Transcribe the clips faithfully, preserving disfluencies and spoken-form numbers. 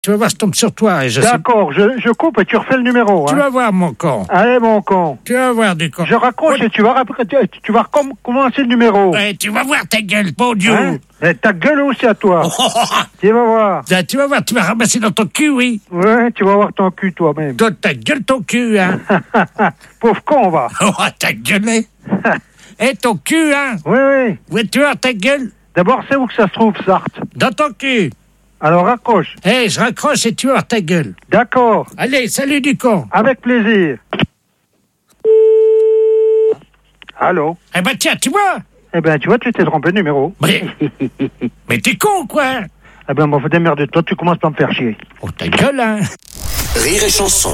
Tu vas voir, je tombe sur toi. Et je D'accord, sais... je, je coupe et tu refais le numéro. Tu hein. vas voir, mon con. Allez, mon con. Tu vas voir, du con. Je raccroche oh. et tu vas, tu, tu vas recom- commencer le numéro. Ouais, tu vas voir ta gueule, bon Dieu. Hein et ta gueule aussi à toi. Oh. Tu vas voir. Là, tu vas voir, tu vas ramasser dans ton cul, oui. Ouais, tu vas voir ton cul toi-même. Toi, ta gueule, ton cul, hein. Pauvre con, va. Oh, ta gueule. Et ton cul, hein. Oui, oui. Ouais, tu vois ta gueule. D'abord, c'est où que ça se trouve, Sarthe? Dans ton cul. Alors, raccroche. Eh, hey, je raccroche et tu vas voir ta gueule. D'accord. Allez, salut du con. Avec plaisir. Allô? Eh ben, tiens, tu vois. Eh ben, tu vois, tu t'es trompé de numéro. Mais, mais t'es con, quoi. Eh ben, bon, faut démerder. Toi, tu commences par me faire chier. Oh, ta gueule, hein. Rire et chanson.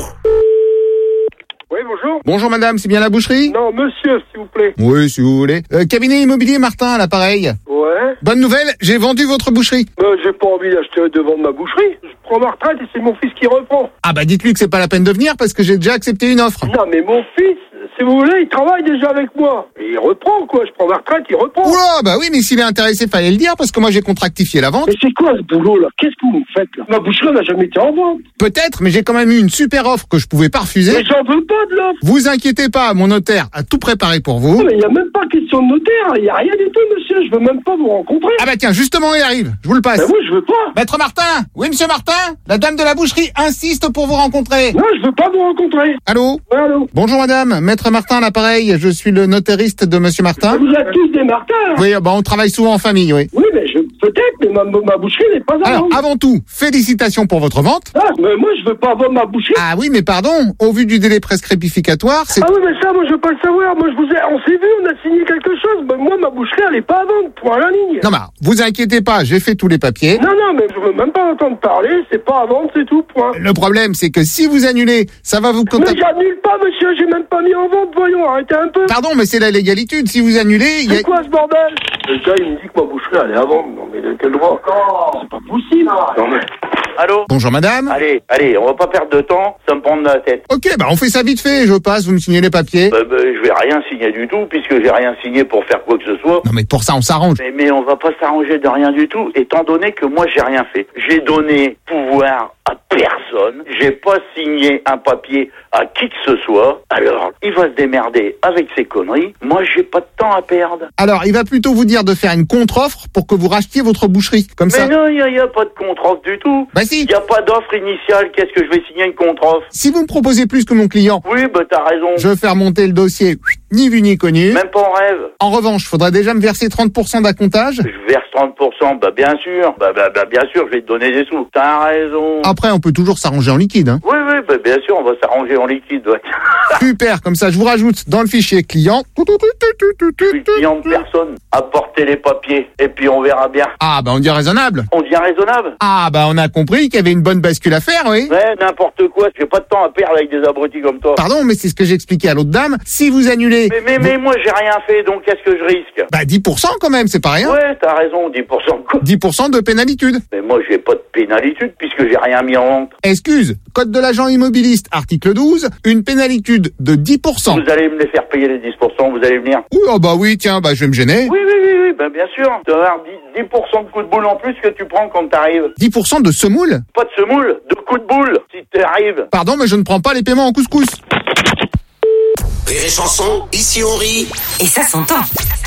Oui, bonjour. Bonjour madame, c'est bien la boucherie? Non, monsieur, s'il vous plaît. Oui, si vous voulez. Euh, cabinet immobilier Martin à l'appareil. Ouais. Bonne nouvelle, j'ai vendu votre boucherie. Ben, j'ai pas envie d'acheter devant ma boucherie. Je prends ma retraite et c'est mon fils qui reprend. Ah bah dites-lui que c'est pas la peine de venir parce que j'ai déjà accepté une offre. Non, mais mon fils, si vous voulez, il travaille déjà avec moi. Et il reprend, quoi. Je prends ma retraite, il reprend. Oula, bah oui, mais s'il est intéressé, fallait le dire parce que moi j'ai contractifié la vente. Mais c'est quoi ce boulot, là? Qu'est-ce que vous me faites, là? Ma boucherie n'a jamais été en vente. Peut-être, mais j'ai quand même eu une super offre que je pouvais pas refuser. Mais j'en veux pas de l'offre. Vous inquiétez pas, mon notaire a tout préparé pour vous. Non, mais il n'y a même pas question de notaire. Il n'y a rien du tout, monsieur. Je veux même pas vous rencontrer. Ah bah tiens, justement, il arrive. Je vous le passe. Ben moi, je veux pas. Maître Martin. Oui, monsieur Martin. La dame de la boucherie insiste pour vous rencontrer. Non, je veux pas vous rencontrer. Allô? Ouais, allô? Bonjour madame, Maître Martin à l'appareil. Je suis le notairiste de monsieur Martin. Vous êtes tous des Martins, là. Oui, bah on travaille souvent en famille, oui. Oui, mais je, peut-être, mais ma, ma boucherie n'est pas à Alors, vendre. avant tout, félicitations pour votre vente. Ah, mais moi, je veux pas vendre ma boucherie. Ah oui, mais pardon, au vu du délai prescriptificatoire, c'est... Ah oui, mais ça, moi, je veux pas le savoir. Moi, je vous ai, on s'est vu, on a signé quelque chose. Mais moi, ma boucherie, elle est pas à vendre, point à la ligne. Non, bah, vous inquiétez pas, j'ai fait tous les papiers. Non, non, mais je veux même pas entendre parler. C'est pas à vendre, c'est tout, point. Le problème, c'est que si vous annulez, ça va vous Mais contacter... j'annule pas, monsieur. J'ai même pas mis en vente. Voyons, arrêtez un peu. Pardon, mais c'est la légalité. Si vous annulez, il y a... C'est quoi ce bordel? Le gars, il me dit que ma boucherie, elle est à vendre. Non, mais de quel droit? C'est pas possible. Non, mais... Allô? Bonjour madame. Allez, allez, on va pas perdre de temps, ça me prend de la tête. Ok, bah on fait ça vite fait, je passe, vous me signez les papiers. Bah, bah, je vais rien signer du tout, puisque j'ai rien signé pour faire quoi que ce soit. Non mais pour ça on s'arrange. Mais, mais on va pas s'arranger de rien du tout, étant donné que moi j'ai rien fait. J'ai donné pouvoir à personne, j'ai pas signé un papier à qui que ce soit, alors il va se démerder avec ses conneries, moi j'ai pas de temps à perdre. Alors, il va plutôt vous dire de faire une contre-offre pour que vous rachetiez votre boucherie, comme Mais ça. non, il y, y a pas de contre-offre du tout. Bah si. Il y a pas d'offre initiale, qu'est-ce que je vais signer une contre-offre? Si vous me proposez plus que mon client, Oui, bah t'as raison. je vais faire monter le dossier, ni vu ni connu. Même pas en rêve. En revanche, faudrait déjà me verser trente pour cent d'accomptage. Je verse trente pour cent, bah bien sûr, bah, bah, bah bien sûr, je vais te donner des sous. T'as raison. Après, on peut toujours s'arranger en liquide, hein. Oui, oui, bah bien sûr, on va s'arranger en liquide, ouais. Super, comme ça, je vous rajoute dans le fichier client. Je suis client de personne. Apportez les papiers, et puis on verra bien. Ah, bah on dit raisonnable. On devient raisonnable. Ah, bah on a compris qu'il y avait une bonne bascule à faire, oui. Ouais, n'importe quoi, j'ai pas de temps à perdre avec des abrutis comme toi. Pardon, mais c'est ce que j'expliquais à l'autre dame. Si vous annulez... Mais, mais, vous- mais moi, j'ai rien fait, donc qu'est-ce que je risque? Bah dix pour cent quand même, c'est pas rien. Ouais, t'as raison, dix pour cent quoi. dix pour cent de pénalitude. Mais moi, j'ai pas de pénalitude, puisque j'ai rien mis en vente. Excuse, code de l'agent immobiliste, article douze, une pénalitude de dix pour cent. Vous allez me les faire payer les dix pour cent, vous allez venir? Oui, oh bah oui, tiens, bah je vais me gêner. Oui, oui, oui, oui, ben bien sûr. Tu vas avoir dix pour cent de coups de boule en plus que tu prends quand t'arrives. dix pour cent de semoule? Pas de semoule, de coups de boule, si t'arrives. Pardon, mais je ne prends pas les paiements en couscous. Rire et chanson, ici on rit. Et ça s'entend.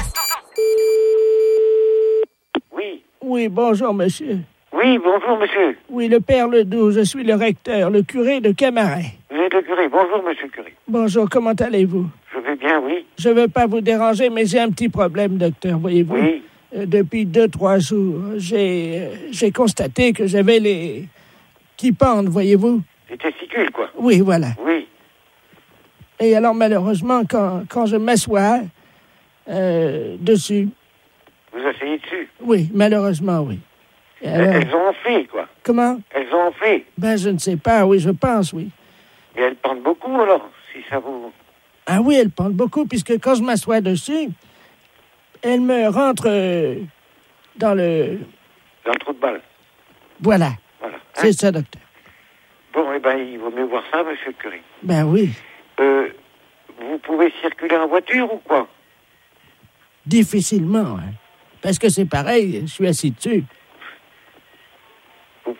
Oui. Oui, bonjour, monsieur. Oui, bonjour, monsieur. Oui, le père Ledoux, je suis le recteur, le curé de Camaret. Vous êtes le curé. Bonjour, monsieur le curé. Bonjour, comment allez-vous? Je vais bien, oui. Je ne veux pas vous déranger, mais j'ai un petit problème, docteur, voyez-vous. Oui. Euh, depuis deux, trois jours, j'ai, euh, j'ai constaté que j'avais les... qui pendent, voyez-vous. Les testicules, quoi. Oui, voilà. Oui. Et alors, malheureusement, quand, quand je m'assois euh, dessus, Vous asseyez dessus. oui, malheureusement, oui. Et alors, Elles ont enflé, quoi. comment? Elles ont enflé. Ben, je ne sais pas, oui, je pense, oui. Et elles pendent beaucoup, alors, si ça vous... Ah oui, elles pendent beaucoup, puisque quand je m'assois dessus, elles me rentrent euh, dans le... Dans le trou de balle. Voilà, Voilà. Hein? c'est ça, docteur. Bon, eh ben, il vaut mieux voir ça, monsieur le curé. Ben oui, Euh, vous pouvez circuler en voiture ou quoi? difficilement, hein. Parce que c'est pareil, je suis assis dessus. Vous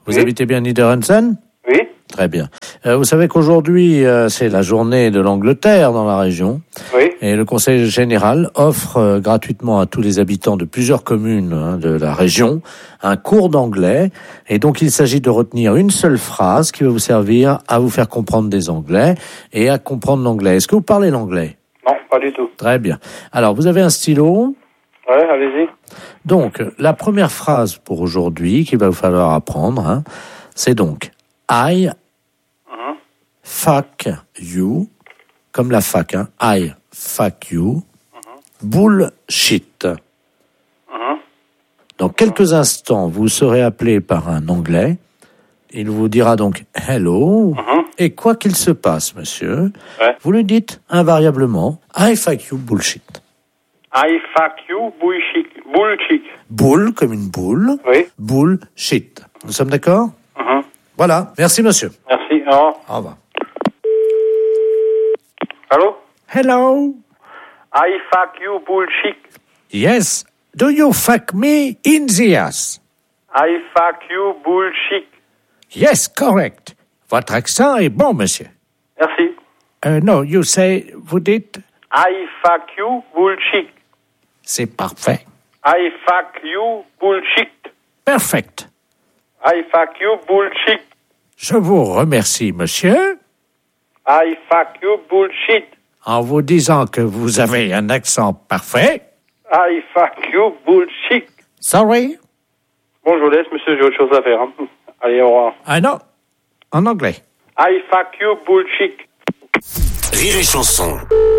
Vous oui. habitez bien Niederhausen ? Oui. Très bien. Euh, vous savez qu'aujourd'hui, euh, c'est la journée de l'Angleterre dans la région. Oui. Et le Conseil général offre euh, gratuitement à tous les habitants de plusieurs communes hein, de la région un cours d'anglais. Et donc, il s'agit de retenir une seule phrase qui va vous servir à vous faire comprendre des anglais et à comprendre l'anglais. Est-ce que vous parlez l'anglais ? Non, pas du tout. Très bien. Alors, vous avez un stylo ? Oui, allez-y. Donc, la première phrase pour aujourd'hui qu'il va vous falloir apprendre, hein, c'est donc I uh-huh. fuck you, comme la fac, hein, I fuck you, uh-huh. bullshit. Uh-huh. Dans quelques instants, vous serez appelé par un Anglais. Il vous dira donc hello. Uh-huh. Et quoi qu'il se passe, monsieur, ouais. vous lui dites invariablement I fuck you bullshit. I fuck you bullshit. Bullshit. Boule comme une boule. Oui. Bullshit. Nous sommes d'accord ? Uh-huh. Voilà. Merci, monsieur. Merci. Au revoir. Au revoir. Allô? Hello. I fuck you bullshit. Yes. Do you fuck me in the ass? I fuck you bullshit. Yes, correct. Votre accent est bon, monsieur. Merci. Uh, no, you say, vous dites? I fuck you bullshit. C'est parfait. I fuck you bullshit. Perfect. I fuck you bullshit. Je vous remercie, monsieur. I fuck you bullshit. En vous disant que vous avez un accent parfait. I fuck you bullshit. Sorry? Bon, je vous laisse, monsieur, j'ai autre chose à faire. Hein. Allez, au revoir. Ah non, en anglais. I fuck you bullshit. Rire et chanson.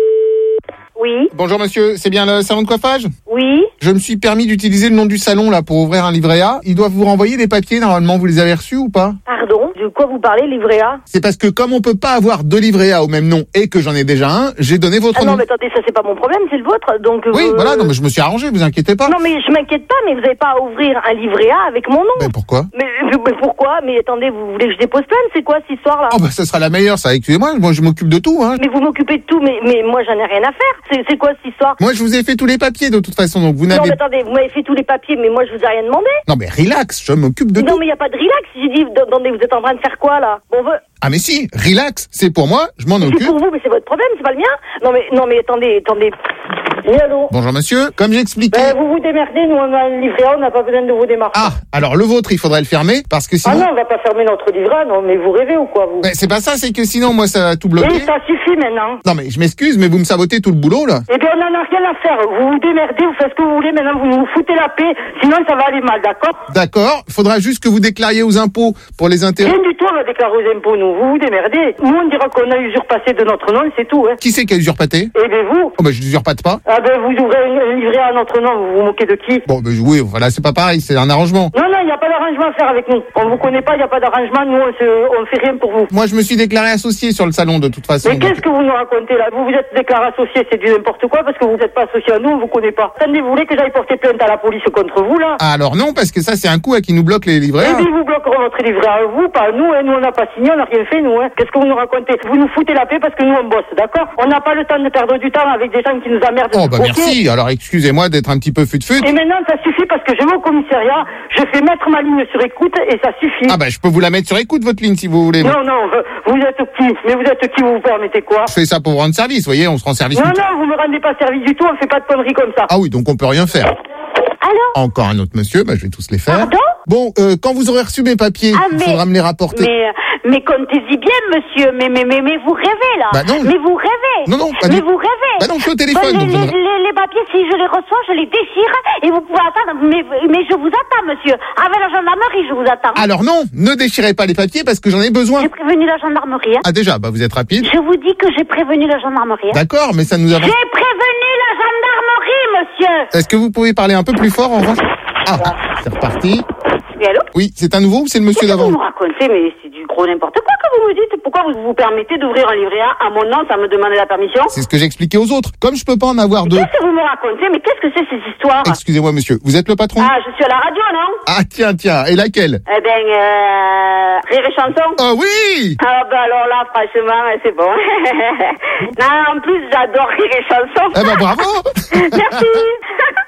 Oui. Bonjour monsieur, c'est bien le salon de coiffage ? Oui. Je me suis permis d'utiliser le nom du salon là pour ouvrir un livret A. Ils doivent vous renvoyer des papiers, normalement vous les avez reçus ou pas ? Pardon ? De quoi vous parlez, livret A ? C'est parce que comme on peut pas avoir deux livrets A au même nom et que j'en ai déjà un, j'ai donné votre ah nom. non mais attendez, ça c'est pas mon problème, c'est le vôtre. Donc Oui, vous... voilà, non mais je me suis arrangé, vous inquiétez pas. Non mais je m'inquiète pas, mais vous n'avez pas à ouvrir un livret A avec mon nom. Mais pourquoi ? mais, mais pourquoi ? Mais attendez, vous voulez que je dépose plainte ? C'est quoi cette histoire là ? Oh bah ça sera la meilleure ça, excusez-moi, moi je m'occupe de tout hein. Mais vous m'occupez de tout, mais, mais moi j'en ai rien à faire. C'est, c'est quoi cette histoire ? Moi je vous ai fait tous les papiers de toute façon, donc vous Non n'avez... mais attendez, vous m'avez fait tous les papiers, mais moi je vous ai rien demandé. Non mais relax, je m'occupe de non, tout. Non mais il y a pas de relax, j'ai dit, attendez, vous êtes en train de faire quoi là ? Bon, veut... Ah mais si, relax, c'est pour moi, je m'en occupe. C'est pour vous, mais c'est votre problème, c'est pas le mien. Non mais, non mais attendez, attendez. Oui, allô ? Bonjour monsieur, comme j'expliquais... Ben, vous vous démerdez, nous on a un livret A, on n'a pas besoin de vous démarcher. Ah, alors le vôtre, il faudrait le fermer, parce que sinon... Ah non, on va pas fermer notre livret A, non, mais vous rêvez ou quoi, vous ? Ben, c'est pas ça, c'est que sinon, moi, ça va tout bloquer. Oui, ça suffit maintenant. Non mais je m'excuse, mais vous me sabotez tout le boulot, là. Eh bien, on en a rien à faire. Vous vous démerdez, vous faites ce que vous voulez, maintenant vous nous foutez la paix, sinon ça va aller mal, d'accord ? D'accord, il faudra juste que vous déclariez aux impôts pour les intérêts. Rien du tout, on va déclarer aux impôts, nous. Vous vous démerdez. Nous, on dira qu'on a usurpé de notre nom, c'est tout, hein. Qui c'est qui a usurpaté ? Eh bien, vous. Oh ben, je n'usurpate pas. Ah ben, vous ouvrez un livret à notre nom, vous vous moquez de qui ? Bon, ben oui, voilà, c'est pas pareil, c'est un arrangement. Non, non, il n'y a pas d'arrangement à faire avec nous. On vous connaît pas, il n'y a pas d'arrangement, nous, on se, on fait rien pour vous. Moi, je me suis déclaré associé sur le salon, de toute façon. Mais qu'est-ce que vous nous racontez, là ? Vous vous êtes déclaré associé, c'est du n'importe quoi, parce que vous n'êtes pas associé à nous, on vous connaît pas. Attendez, vous voulez que j'aille porter plainte à la police contre vous, là ? Ah, alors non, parce que ça, c'est un coup à qui nous bloque les livrets. Eh bien, ils vous bloqueront votre livret à vous, pas à nous, hein. Nous, on n'a pas signé, on n'a rien fait, nous, hein. Qu'est-ce que vous nous racontez ? Vous nous foutez la paix parce que nous, on bosse, d'accord ? On n'a pas le temps de perdre du temps avec des gens qui nous emmerdent. Oh, bah okay. merci. Alors, excusez-moi d'être un petit peu fut-fut. Et maintenant, ça suffit parce que je vais au commissariat, je fais mettre ma ligne sur écoute et ça suffit. Ah, bah, je peux vous la mettre sur écoute, votre ligne, si vous voulez. Non, non, vous êtes qui ? Mais vous êtes qui ? Vous vous permettez quoi ? Je fais ça pour rendre service, vous voyez, on se rend service. Non, non, vous me rendez pas service du tout, on fait pas de conneries comme ça. Ah oui, donc on peut rien faire. Alors ? Encore un autre monsieur, bah, je vais tous les faire. Pardon ? Bon, euh, quand vous aurez reçu mes papiers, ah, il mais, faudra me les rapporter. Mais, mais comptez-y bien, monsieur. Mais, mais, mais, mais vous rêvez, là. Bah non. Mais vous rêvez. Non, non, pas Mais du... vous rêvez. Bah non, je suis au téléphone. Bon, les, donc les, les, les papiers, si je les reçois, je les déchire et vous pouvez attendre. Mais, mais je vous attends, monsieur. Avec la gendarmerie, je vous attends. Alors non, ne déchirez pas les papiers parce que j'en ai besoin. J'ai prévenu la gendarmerie. Hein. Ah déjà, bah vous êtes rapide. Je vous dis que j'ai prévenu la gendarmerie. Hein. D'accord, mais ça nous avance. J'ai prévenu la gendarmerie, monsieur. Est-ce que vous pouvez parler un peu plus fort en revanche ? Ah, c'est reparti. Oui, allô ? Oui, c'est un nouveau ou c'est le monsieur d'avant ? Vous me racontez, mais c'est du gros n'importe quoi que vous me dites. Pourquoi vous vous permettez d'ouvrir un livret A à mon nom sans me demander la permission ? C'est ce que j'ai expliqué aux autres. Comme je peux pas en avoir deux. Qu'est-ce que vous me racontez ? Mais qu'est-ce que c'est ces histoires ? Excusez-moi monsieur, vous êtes le patron ? Ah, je suis à la radio, non ? Ah tiens, tiens, et laquelle ? Eh ben, euh... Rire et chanson. Oh oui ! Ah ben alors là, franchement, c'est bon. Non, en plus, j'adore Rire et chanson. Eh ben bravo. Merci.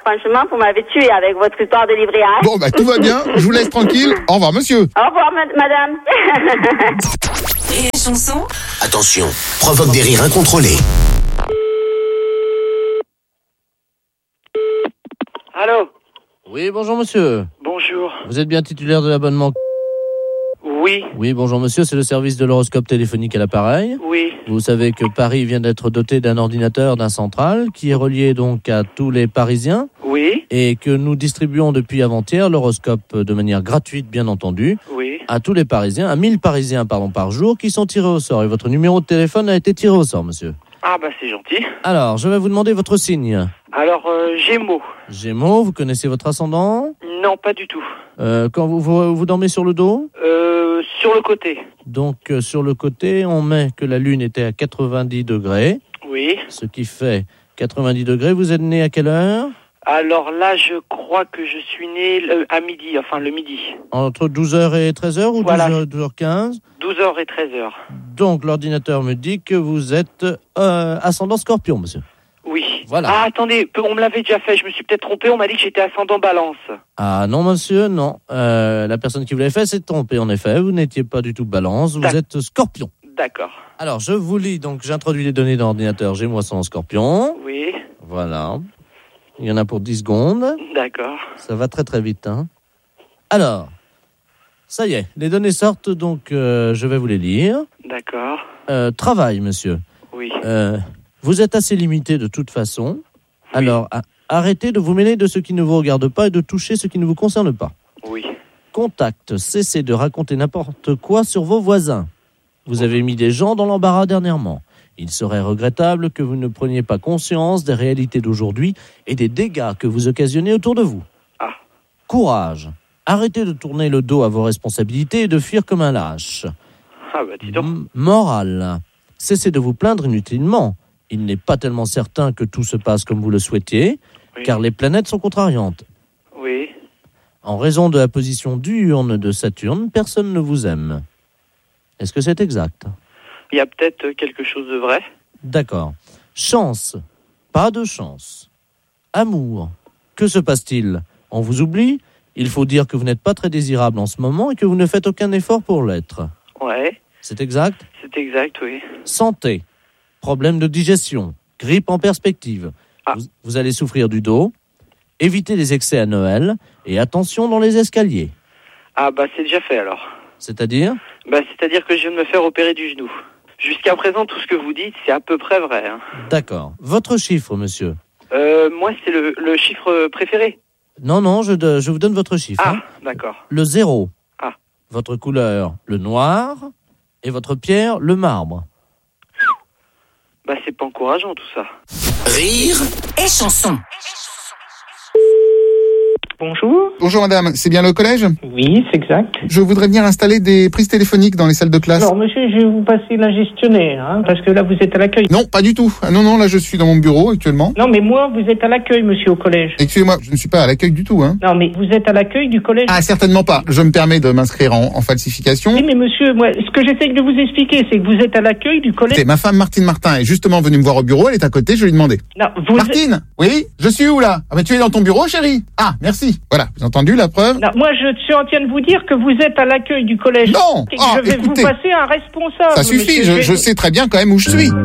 franchement, vous m'avez tué avec votre histoire de livret A. Bon, bah, tout va bien. Je vous laisse tranquille. Au revoir, monsieur. Au revoir, ma- madame. Rire et chanson. Attention, provoque des rires incontrôlés. Allô? Oui, bonjour monsieur. Bonjour. Vous êtes bien titulaire de l'abonnement? Oui. Oui, bonjour monsieur, c'est le service de l'horoscope téléphonique à l'appareil. Oui. Vous savez que Paris vient d'être doté d'un ordinateur, d'un central, qui est relié donc à tous les Parisiens. Oui. Et que nous distribuons depuis avant-hier l'horoscope de manière gratuite, bien entendu. Oui. À tous les Parisiens, à mille Parisiens pardon, par jour, qui sont tirés au sort. Et votre numéro de téléphone a été tiré au sort, monsieur. Ah bah c'est gentil. Alors, je vais vous demander votre signe. Alors, euh, Gémeaux. Gémeaux, vous connaissez votre ascendant? Non, pas du tout. Euh, quand vous, vous, vous dormez sur le dos? Euh, sur le côté. Donc, euh, sur le côté, on met que la Lune était à quatre-vingt-dix degrés. Oui. Ce qui fait quatre-vingt-dix degrés. Vous êtes né à quelle heure? Alors là, je crois que je suis né le- à midi, enfin le midi. Entre douze heures et treize heures ou Voilà. douze heures, douze heures quinze? douze heures et treize heures. Donc, l'ordinateur me dit que vous êtes euh, ascendant Scorpion, monsieur. Oui. Voilà. Ah, attendez, peu- on me l'avait déjà fait, je me suis peut-être trompé, on m'a dit que j'étais ascendant Balance. Ah non, monsieur, non. Euh, la personne qui vous l'a fait s'est trompée, en effet. Vous n'étiez pas du tout Balance, vous D'ac- êtes Scorpion. D'accord. Alors, je vous lis, donc j'introduis les données dans l'ordinateur Gémeaux ascendant Scorpion. Oui. Voilà. Il y en a pour dix secondes. D'accord. Ça va très très vite, hein. Alors, ça y est, les données sortent, donc euh, je vais vous les lire. D'accord. Euh, travail, monsieur. Oui. Euh, vous êtes assez limité de toute façon. Alors, a- arrêtez de vous mêler de ce qui ne vous regarde pas et de toucher ce qui ne vous concerne pas. Oui. Contact, cessez de raconter n'importe quoi sur vos voisins. Vous avez mis des gens dans l'embarras dernièrement. Il serait regrettable que vous ne preniez pas conscience des réalités d'aujourd'hui et des dégâts que vous occasionnez autour de vous. Ah. Courage. Arrêtez de tourner le dos à vos responsabilités et de fuir comme un lâche. Ah bah dis donc. M- morale. Cessez de vous plaindre inutilement. Il n'est pas tellement certain que tout se passe comme vous le souhaitiez, Oui. car les planètes sont contrariantes. Oui. En raison de la position diurne de Saturne, personne ne vous aime. Est-ce que c'est exact? Il y a peut-être quelque chose de vrai. D'accord. Chance. Pas de chance. Amour. Que se passe-t-il? On vous oublie? Il faut dire que vous n'êtes pas très désirable en ce moment et que vous ne faites aucun effort pour l'être. Ouais. C'est exact? C'est exact, oui. Santé. Problème de digestion. Grippe en perspective. Ah. Vous, vous allez souffrir du dos. Évitez les excès à Noël. Et attention dans les escaliers. Ah bah c'est déjà fait alors. C'est-à-dire? Bah c'est-à-dire que je viens de me faire opérer du genou. Jusqu'à présent, tout ce que vous dites, c'est à peu près vrai. Hein. D'accord. Votre chiffre, monsieur? Euh, moi, c'est le, le chiffre préféré. Non, non, je, de- je vous donne votre chiffre. Ah, hein. d'accord. Le zéro. Ah. Votre couleur, le noir. Et votre pierre, le marbre. Bah c'est pas encourageant tout ça. Rire Et chanson. Bonjour. Bonjour madame, c'est bien le collège? Oui, c'est exact. Je voudrais venir installer des prises téléphoniques dans les salles de classe. Alors, monsieur, je vais vous passer la gestionnaire, hein, parce que là, vous êtes à l'accueil. Non, pas du tout. Ah non, non, là je suis dans mon bureau actuellement. Non, mais moi, vous êtes à l'accueil, monsieur, au collège. Excusez-moi, je ne suis pas à l'accueil du tout, hein. Non, mais vous êtes à l'accueil du collège. Ah, certainement pas. Je me permets de m'inscrire en, en falsification. Oui, mais monsieur, moi, ce que j'essaie de vous expliquer, c'est que vous êtes à l'accueil du collège. Écoutez, ma femme Martine Martin est justement venue me voir au bureau, elle est à côté, je lui ai demandé. Non, vous... Martine, oui, je suis où là? Ah ben tu es dans ton bureau, chérie. Ah, merci. Voilà, vous avez entendu la preuve? Non, moi, je suis en train de vous dire que vous êtes à l'accueil du collège. Non. Et que Ah, je vais écoutez. vous passer un responsable. Ça suffit, monsieur. je, je sais très bien quand même où je suis.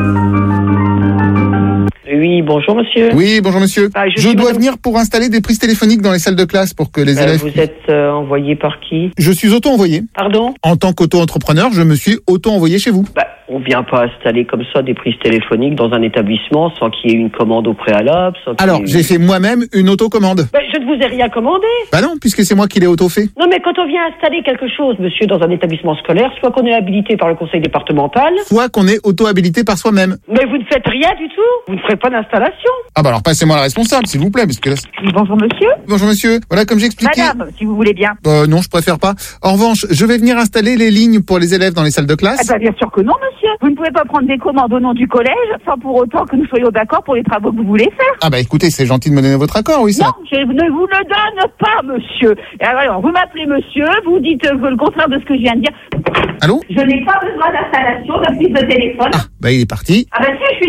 Oui, bonjour, monsieur. Oui, bonjour monsieur. Ah, je je suis dois madame- venir pour installer des prises téléphoniques dans les salles de classe pour que les Euh, élèves... vous êtes euh, envoyé par qui? Je suis auto-envoyé. Pardon? En tant qu'auto-entrepreneur, je me suis auto-envoyé chez vous. Bah, on vient pas installer comme ça des prises téléphoniques dans un établissement sans qu'il y ait une commande au préalable. Sans qu'il y Alors, ait- j'ai fait moi-même une autocommande. Bah, je ne vous ai rien commandé. Bah non, puisque c'est moi qui l'ai auto-fait. Non, mais quand on vient installer quelque chose, monsieur, dans un établissement scolaire, soit qu'on est habilité par le conseil départemental, Soit qu'on est auto-habilité par soi-même. mais vous ne faites rien du tout. Vous ne ferez pas d'installation. Ah bah alors passez-moi la responsable, s'il vous plaît, parce que là... Bonjour monsieur. Bonjour monsieur. Voilà, comme j'expliquais... Madame, si vous voulez bien. Euh, non, je préfère pas. En revanche, je vais venir installer les lignes pour les élèves dans les salles de Eh classe. ben, bien sûr que non, monsieur. Vous ne pouvez pas prendre des commandes au nom du collège sans pour autant que nous soyons d'accord pour les travaux que vous voulez faire. Ah bah écoutez, c'est gentil de me donner votre accord, oui, ça. Non, je ne vous le donne pas, monsieur. Et alors, vous m'appelez monsieur, vous dites euh, le contraire de ce que je viens de dire. Allô? Je n'ai pas besoin d'installation de prise de téléphone. Bah il est parti. Ah ben si, je suis là.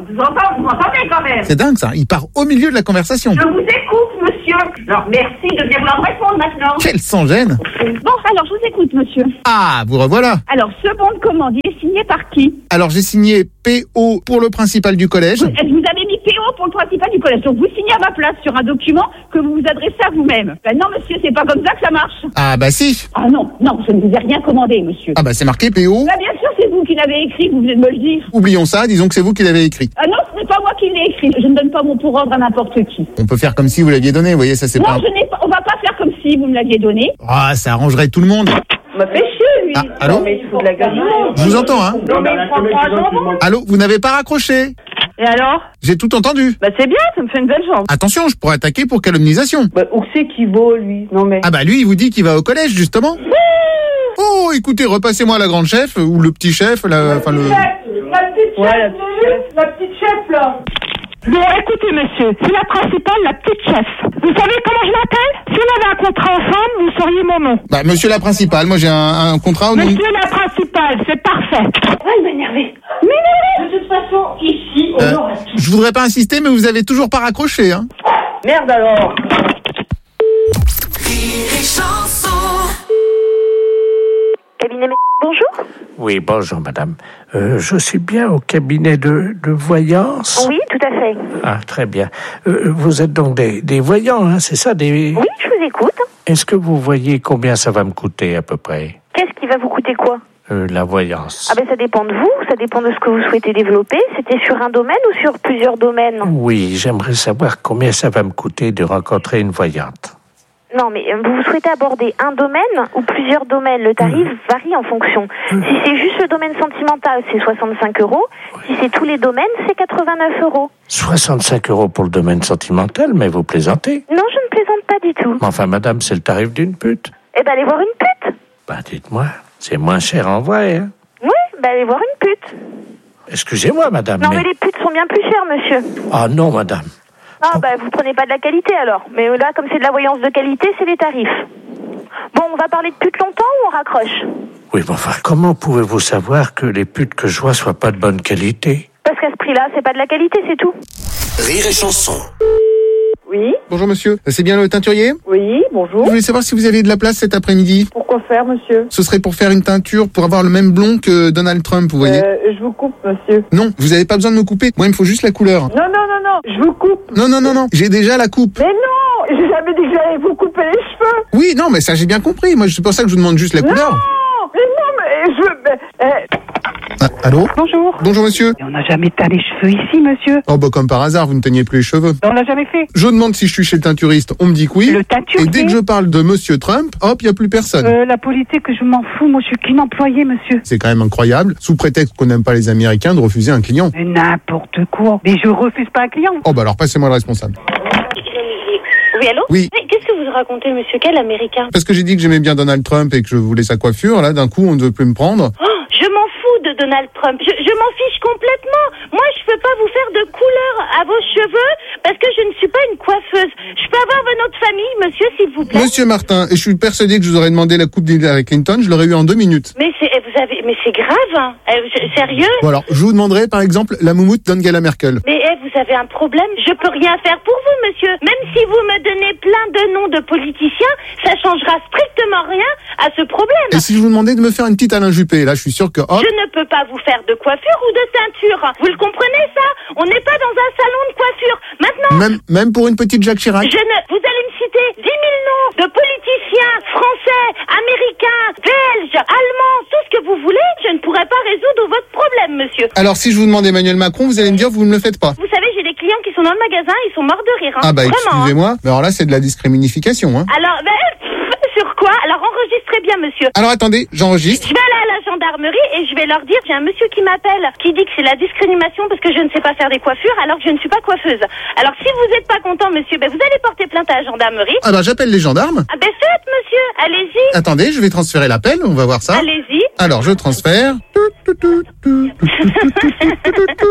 je vous entends, vous m'entendez quand même. C'est dingue ça, il part au milieu de la conversation. Je vous écoute, monsieur. Alors, merci de bien vouloir me répondre maintenant. Quel sans-gêne. Bon, alors, je vous écoute, monsieur. Ah, vous revoilà. Alors, ce bon de commande, il est signé par qui? Alors, j'ai signé P O pour le principal du collège. Vous, vous avez mis P O pour le principal du collège. Donc, vous signez à ma place sur un document que vous vous adressez à vous-même. Ben non, monsieur, c'est pas comme ça que ça marche. Ah, bah si. Ah non, non, je ne vous ai rien commandé, monsieur. Ah, bah c'est marqué P O. Bah, bien sûr, c'est vous qui l'avez écrit, vous venez de me le dire. Oublions ça, disons que c'est vous qui l'avez écrit. Ah non, ce n'est pas moi qui l'ai écrit. Je ne donne pas mon pour ordre à n'importe qui. On peut faire comme si vous l'aviez donné, vous voyez, ça c'est non, pas... Non, je n'ai pas, on va pas faire comme si vous me l'aviez donné. Ah, ça arrangerait tout le monde. Il m'a fait chier, lui. Ah, allô? Non, mais il faut de la gueule. Je vous entends, hein. Non, mais il prend pas un jambon. Allô, vous n'avez pas raccroché? Et alors? J'ai tout entendu. Bah c'est bien, ça me fait une belle jambe. Attention, je pourrais attaquer pour calomnisation. Bah où c'est qu'il va, lui? Non mais... Ah bah lui, il vous dit qu'il va au collège, justement. Oh, écoutez, repassez-moi la grande chef, ou le petit chef, la... Enfin, le... La petite chef, ouais, la petite chef, la petite chef, là. Bon, écoutez, monsieur, c'est la principale, la petite chef. Vous savez comment je m'appelle? Si on avait un contrat ensemble, vous sauriez mon nom. Bah, monsieur la principale, moi j'ai un, un contrat au nom... Monsieur la principale, c'est parfait. Ah, il m'a énervé. Mais de toute façon, ici, on euh, aura tout. Je voudrais pas insister, mais vous avez toujours pas raccroché, hein. Merde alors. Cabinet, bonjour. Oui, bonjour madame. Euh, je suis bien au cabinet de, de voyance. Oui, tout à fait. Ah, très bien. Euh, vous êtes donc des, des voyants, hein, c'est ça des... Oui, je vous écoute. Est-ce que vous voyez combien ça va me coûter à peu près? Qu'est-ce qui va vous coûter quoi? euh, La voyance. Ah ben ça dépend de vous, ça dépend de ce que vous souhaitez développer. C'était sur un domaine ou sur plusieurs domaines? Oui, j'aimerais savoir combien ça va me coûter de rencontrer une voyante. Non, mais vous souhaitez aborder un domaine ou plusieurs domaines? Le tarif mmh. varie en fonction. Mmh. Si c'est juste le domaine sentimental, c'est soixante-cinq euros. Si c'est tous les domaines, c'est quatre-vingt-neuf euros. soixante-cinq euros pour le domaine sentimental, mais vous plaisantez? Non, je ne plaisante pas du tout. Enfin, madame, c'est le tarif d'une pute. Eh ben, allez voir une pute. Ben, dites-moi, c'est moins cher en vrai, hein? Oui, ben, allez voir une pute. Excusez-moi, madame, Non, mais... mais les putes sont bien plus chères, monsieur. Ah non, madame. Ah, bah, vous prenez pas de la qualité, alors. Mais là, comme c'est de la voyance de qualité, c'est les tarifs. Bon, on va parler de putes longtemps ou on raccroche? Oui, mais enfin, comment pouvez-vous savoir que les putes que je vois soient pas de bonne qualité? Parce qu'à ce prix-là, c'est pas de la qualité, c'est tout. Rire et chanson. Oui. Bonjour monsieur, c'est bien le teinturier? Oui, bonjour. Je voulais savoir si vous avez de la place cet après-midi. Pourquoi faire, monsieur? Ce serait pour faire une teinture pour avoir le même blond que Donald Trump, vous voyez. Euh, je vous coupe, monsieur. Non, vous avez pas besoin de me couper. Moi, il me faut juste la couleur. Non, non, non, non, je vous coupe. Non, non, non, non, j'ai déjà la coupe. Mais non, j'ai jamais dit que j'allais vous couper les cheveux. Oui, non, mais ça j'ai bien compris. Moi, c'est pour ça que je vous demande juste la non, couleur. Mais non, mais je... Mais, eh. Ah, allô? Bonjour. Bonjour monsieur. Mais on n'a jamais teint les cheveux ici, monsieur. Oh bah comme par hasard, vous ne teignez plus les cheveux. On l'a jamais fait. Je demande si je suis chez le teinturiste, on me dit que oui. Le teinturier. Et dès que je parle de monsieur Trump, hop, il n'y a plus personne. Euh, la politique, je m'en fous, moi je suis qu'une employée, monsieur. C'est quand même incroyable, sous prétexte qu'on n'aime pas les Américains, de refuser un client. Mais n'importe quoi. Mais je refuse pas un client. Oh bah alors passez-moi le responsable. Oui, allô? Oui. Mais qu'est-ce que vous racontez, monsieur? Quel américain? Parce que j'ai dit que j'aimais bien Donald Trump et que je voulais sa coiffure, là, d'un coup, on ne veut plus me prendre. Oh, je m'en fous de Donald Trump. Je, je m'en fiche complètement. Moi, je peux pas vous faire de couleur à vos cheveux parce que je ne suis pas une coiffeuse. Je peux avoir votre nom de famille, monsieur, s'il vous plaît? Monsieur Martin, et je suis persuadé que je vous aurais demandé la coupe d'Hillary Clinton, je l'aurais eu en deux minutes. Mais c'est, vous avez, mais c'est grave, hein. Euh, je- sérieux? Bon alors, je vous demanderai, par exemple, la moumoute d'Angela Merkel. Mais eh, vous avez un problème? Je peux rien faire pour vous, monsieur. Même si vous me donnez plein de noms de politiciens, ça changera strictement rien à ce problème. Et si je vous demandais de me faire une petite Alain Juppé, là, je suis sûr que, hop, Je ne peux pas vous faire de coiffure ou de teinture. Vous le comprenez, ça? On n'est pas dans un salon de coiffure. Maintenant, même, même pour une petite Jacques Chirac. je ne... vous allez me citer dix mille noms de politiciens français, américains, belges, allemands, tout ce que vous voulez. Je ne pourrai pas résoudre votre problème, monsieur. Alors, si je vous demande Emmanuel Macron, vous allez me dire, vous ne le faites pas. Vous savez, j'ai des clients qui sont dans le magasin, ils sont morts de rire. Hein. Ah bah, Vraiment, hein. excusez-moi, mais alors là, c'est de la discrimination, hein. Alors, ben, pff, sur quoi? Alors, enregistrez bien, monsieur. Alors, attendez, j'enregistre. Je vais aller à la gendarmerie et je vais leur dire, j'ai un monsieur qui m'appelle, qui dit que c'est la discrimination parce que je ne sais pas faire des coiffures alors que je ne suis pas coiffeuse. Alors, si vous n'êtes pas content, monsieur, ben, vous allez porter plainte à la gendarmerie. Ah bah, j'appelle les gendarmes. Ah ben, faites, monsieur. Allez-y. Attendez, je vais transférer l'appel, on va voir ça. Allez-y. Alors, je transfère.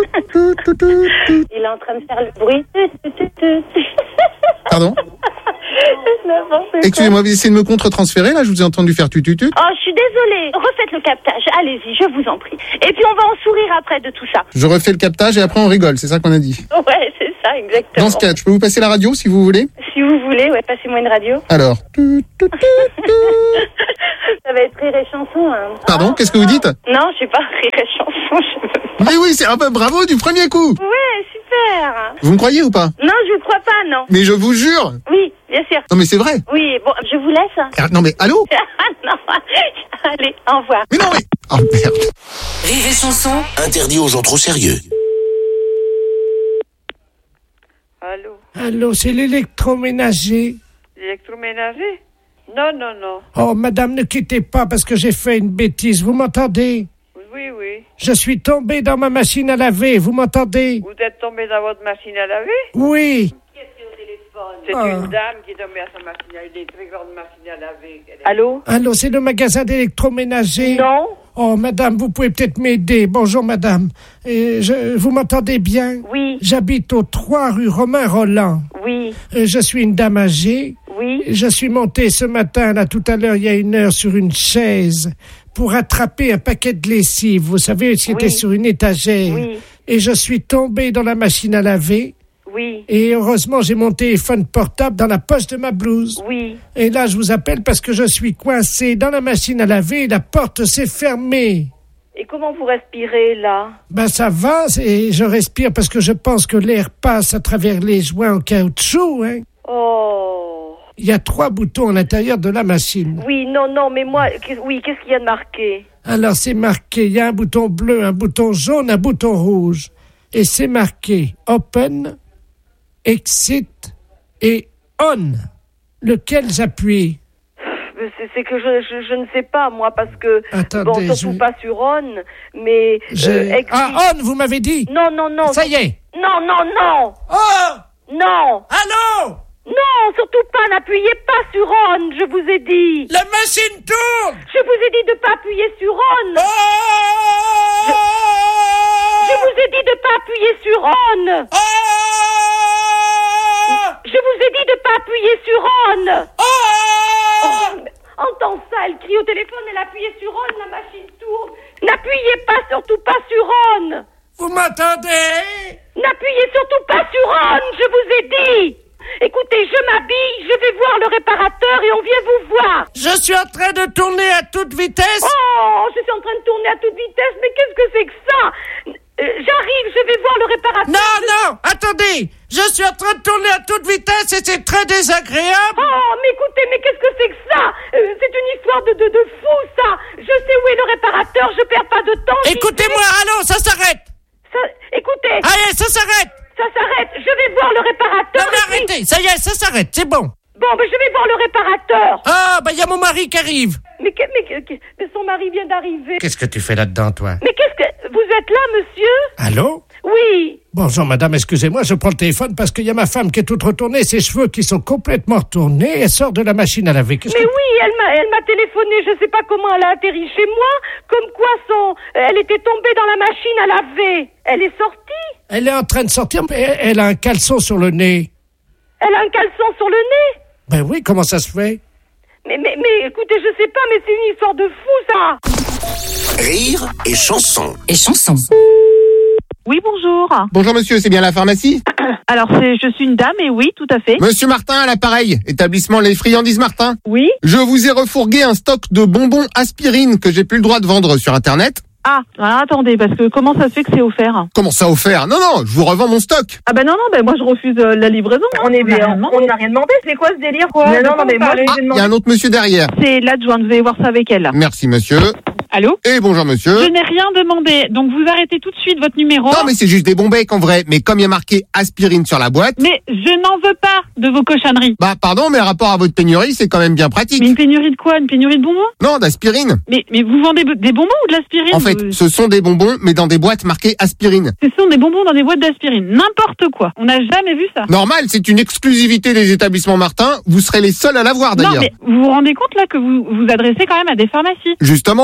Il est en train de faire le bruit. Pardon? N'importe quoi. Excusez-moi, vous essayez de me contre-transférer, là, je vous ai entendu faire tututut. Oh, je suis désolée. Refaites le captage. Allez-y, je vous en prie. Et puis on va en sourire après de tout ça. Je refais le captage et après on rigole, c'est ça qu'on a dit. Ouais, c'est ça, exactement. Dans ce cas, je peux vous passer la radio si vous voulez? Si vous voulez, ouais, passez-moi une radio. Alors. Ça va être rire et chanson. Hein. Pardon, qu'est-ce que vous dites? Non, je sais pas, rire et chanson. Je... Mais oui, c'est un peu bravo du premier coup. Ouais, super. Vous me croyez ou pas? Non, je vous crois pas, non. Mais je vous jure. Oui, bien sûr. Non mais c'est vrai. Oui, bon, je vous laisse. Ah, non mais allô? Non, allez, au revoir. Mais non mais... Oh merde. Rire et chanson. Interdit aux gens trop sérieux. Allô? Allô, c'est l'électroménager. L'électroménager? Non, non, non. Oh, madame, ne quittez pas parce que j'ai fait une bêtise. Vous m'entendez? Oui, oui. Je suis tombé dans ma machine à laver. Vous m'entendez? Vous êtes tombé dans votre machine à laver? Oui. C'est Ah. une dame qui est tombée à sa machine à laver, des très grandes machines à laver. Allô? Allô, c'est le magasin d'électroménager? Non. Oh, madame, vous pouvez peut-être m'aider. Bonjour, madame. Euh, je, vous m'entendez bien? Oui. J'habite au trois rue Romain Roland. Oui. Euh, je suis une dame âgée. Oui. Je suis montée ce matin, là, tout à l'heure, il y a une heure, sur une chaise pour attraper un paquet de lessive. Vous savez, c'était Oui. sur une étagère. Oui. Et je suis tombée dans la machine à laver. Oui. Et heureusement, j'ai mon téléphone portable dans la poche de ma blouse. Oui. Et là, je vous appelle parce que je suis coincé dans la machine à laver et la porte s'est fermée. Et comment vous respirez, là? Ben, ça va, et je respire parce que je pense que l'air passe à travers les joints en caoutchouc, hein. Oh. Il y a trois boutons à l'intérieur de la machine. Oui, non, non, mais moi, qu'est- oui, qu'est-ce qu'il y a de marqué? Alors, c'est marqué, il y a un bouton bleu, un bouton jaune, un bouton rouge. Et c'est marqué Open, Exit et On. Lequel j'appuie? Mais C'est c'est que je, je, je ne sais pas, moi, parce que... Attendez, bon, surtout je- pas sur On, mais... Je- euh, exit- Ah, On, vous m'avez dit? Non, non, non. Ça y est. Non, non, non. Oh! Non. Allô? Non, surtout pas, n'appuyez pas sur On, je vous ai dit. La machine tourne! Je vous ai dit de pas appuyer sur On. Oh! Je, je vous ai dit de pas appuyer sur On. Oh! Je vous ai dit de pas appuyer sur On. Oh! Oh, mais entends ça, elle crie au téléphone, elle appuyait sur On, la machine tourne. N'appuyez pas, surtout pas sur On. Vous m'entendez? N'appuyez surtout pas sur On, je vous ai dit. Écoutez, je m'habille, je vais voir le réparateur et on vient vous voir. Je suis en train de tourner à toute vitesse. Oh, je suis en train de tourner à toute vitesse, mais qu'est-ce que c'est que ça? Euh, J'arrive, je vais voir le réparateur. Non, non, attendez. Je suis en train de tourner à toute vitesse et c'est très désagréable. Oh, mais écoutez, mais qu'est-ce que c'est que ça? Euh, C'est une histoire de, de, de fou, ça. Je sais où est le réparateur, je perds pas de temps. j'y Écoutez-moi, allô, ça s'arrête. vais. Ça- Écoutez, Allez, ça s'arrête. ça s'arrête, je vais voir le réparateur. Non, mais et puis- arrêtez, ça y est, ça s'arrête, c'est bon. Bon, mais je vais voir le réparateur. Ah, bah, il y a mon mari qui arrive. Mais, que- mais, que- que- mais son mari vient d'arriver. Qu'est-ce que tu fais là-dedans, toi? Mais qu'est-ce que... Vous êtes là, monsieur? Allô? Oui. Bonjour, madame, excusez-moi, je prends le téléphone parce qu'il y a ma femme qui est toute retournée, ses cheveux qui sont complètement retournés, elle sort de la machine à laver. Qu'est-ce Mais que- oui, elle m'a, elle m'a téléphoné, je sais pas comment elle a atterri chez moi, comme quoi son, elle était tombée dans la machine à laver. Elle est sortie. Elle est en train de sortir, mais elle, elle a un caleçon sur le nez. Elle a un caleçon sur le nez. Ben oui, comment ça se fait? Mais, mais, mais, écoutez, je sais pas, mais c'est une histoire de fou, ça. Rire et chanson. Et chanson. Oui, bonjour. Bonjour monsieur, c'est bien la pharmacie? Alors, c'est, je suis une dame, et oui, tout à fait. Monsieur Martin à l'appareil, établissement Les Friandises Martin. Oui. Je vous ai refourgué un stock de bonbons aspirine que j'ai plus le droit de vendre sur internet. Ah, alors, attendez, parce que comment ça se fait que c'est offert? Comment ça offert? Non, non, je vous revends mon stock. Ah bah non, non, ben moi je refuse euh, la livraison. On est n'a rien demandé. on n'a rien demandé. C'est quoi ce délire, quoi? Mais non, non, mais moi, Ah, il y a un autre monsieur derrière. C'est l'adjointe, vous allez voir ça avec elle. Merci monsieur. Allô? Et bonjour monsieur. Je n'ai rien demandé, donc vous arrêtez tout de suite votre numéro. Non mais c'est juste des bons becs en vrai, mais comme il y a marqué aspirine sur la boîte... Mais je n'en veux pas de vos cochonneries. Bah pardon, mais rapport à votre pénurie, c'est quand même bien pratique. Mais une pénurie de quoi? Une pénurie de bonbons? Non, d'aspirine. Mais, mais vous vendez b- des bonbons ou de l'aspirine? En fait, vous- ce sont des bonbons, mais dans des boîtes marquées aspirine. Ce sont des bonbons dans des boîtes d'aspirine. N'importe quoi. On n'a jamais vu ça. Normal, c'est une exclusivité des établissements Martin, vous serez les seuls à l'avoir Non, d'ailleurs. mais vous vous rendez compte là que vous vous adressez quand même à des pharmacies? Justement, vous vous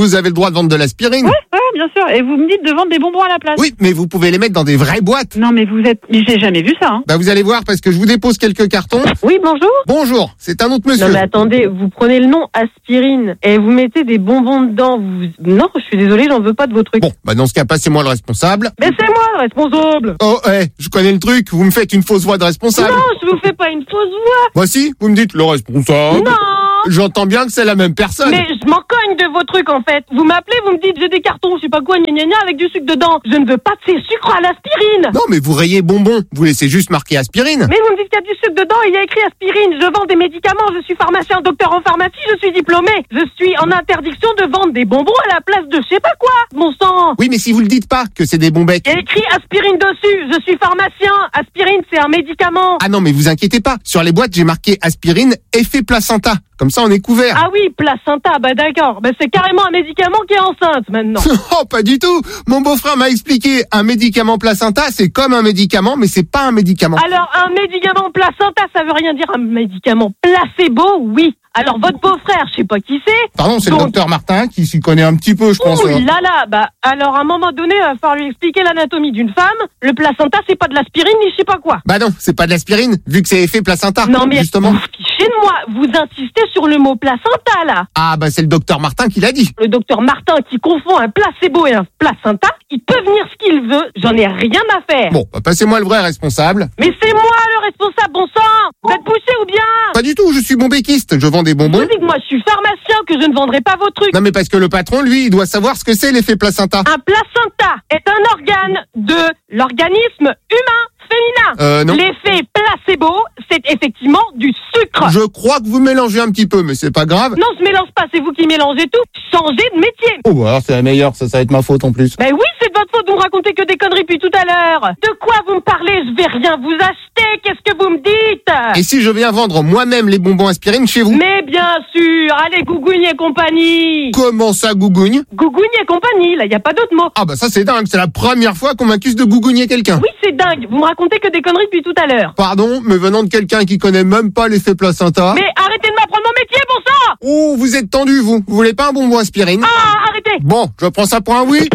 vous avez le droit de vendre de l'aspirine. Ouais, ouais, bien sûr. Et vous me dites de vendre des bonbons à la place. Oui, mais vous pouvez les mettre dans des vraies boîtes. Non, mais vous êtes... Mais j'ai jamais vu ça, hein. Bah, vous allez voir, parce que je vous dépose quelques cartons. Oui, bonjour. Bonjour, c'est un autre monsieur. Non, mais attendez, vous prenez le nom aspirine et vous mettez des bonbons dedans. Vous... Non, je suis désolée, j'en veux pas de vos trucs. Bon, bah dans ce cas, passez-moi le responsable. Mais c'est moi le responsable. Oh, eh, hey, je connais le truc, vous me faites une fausse voix de responsable. Non, je vous fais pas une fausse voix. Bah si, vous me dites le responsable. Non. J'entends bien que c'est la même personne. Mais je m'en cogne de vos trucs en fait. Vous m'appelez, vous me dites j'ai des cartons, je sais pas quoi, gna gna gna, avec du sucre dedans. Je ne veux pas de ces sucres à l'aspirine. Non, mais vous rayez bonbon, vous laissez juste marquer aspirine. Mais vous me dites qu'il y a du sucre dedans et il y a écrit aspirine. Je vends des médicaments, je suis pharmacien, docteur en pharmacie, je suis diplômé. Je suis en interdiction de vendre des bonbons à la place de je sais pas quoi. Mon sang. Oui, mais si vous le dites pas que c'est des bonbecs. Il y a écrit aspirine dessus. Je suis pharmacien. Aspirine, c'est un médicament. Ah non, mais vous inquiétez pas. Sur les boîtes, j'ai marqué aspirine effet placenta. Comme ça, on est couvert. Ah oui, placenta, bah d'accord. Bah c'est carrément un médicament qui est enceinte maintenant. Oh, pas du tout. Mon beau-frère m'a expliqué, un médicament placenta, c'est comme un médicament, mais c'est pas un médicament. Alors, un médicament placenta, ça veut rien dire. Un médicament placebo, oui. Alors, votre beau-frère, je sais pas qui c'est. Pardon, c'est Donc... le docteur Martin qui s'y connaît un petit peu, je pense. Ouh là là, bah, alors, à un moment donné, il va falloir lui expliquer l'anatomie d'une femme. Le placenta, c'est pas de l'aspirine, ni je sais pas quoi. Bah non, c'est pas de l'aspirine, vu que c'est effet placenta. Non, mais, justement. vous fichez de moi. Vous insistez sur le mot placenta, là. Ah, bah, c'est le docteur Martin qui l'a dit. Le docteur Martin qui confond un placebo et un placenta, il peut venir ce qu'il veut. J'en ai rien à faire. Bon, bah, passez-moi le vrai responsable. Mais c'est moi le responsable, bon sang. Vous êtes poussé ou bien? Pas du tout, je suis bombéquiste, je vends des bonbons. Je dis que moi je suis pharmacien, que je ne vendrai pas vos trucs. Non mais parce que le patron, lui, il doit savoir ce que c'est l'effet placenta. Un placenta est un organe de l'organisme humain féminin. Euh, non. L'effet placebo, c'est effectivement du sucre. Je crois que vous mélangez un petit peu, mais c'est pas grave. Non, je mélange pas, c'est vous qui mélangez tout. Changez de métier. Oh, bah alors c'est la meilleure, ça, ça va être ma faute en plus. Ben oui, c'est de votre faute, vous me racontez que des conneries depuis tout à l'heure. De quoi vous me parlez? Je vais rien vous acheter, qu'est-ce que vous me dites? Et si je viens vendre moi-même les bonbons aspirine chez vous? Mais bien sûr, allez, Gougougne et compagnie. Comment ça, Gougougne? Gougougne et compagnie, là, y a pas d'autre mot. Ah bah ça c'est dingue, c'est la première fois qu'on m'accuse de gougouigner quelqu'un. Oui, c'est dingue, vous me racontez que des conneries depuis tout à l'heure. Pardon, mais venant de quelqu'un qui connaît même pas l'effet placenta. Mais arrêtez de m'apprendre mon métier, bon sang! Oh, vous êtes tendu, vous. Vous voulez pas un bonbon aspirine? Ah, arrêtez! Bon, je prends ça pour un oui.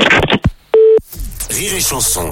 Rire et chanson.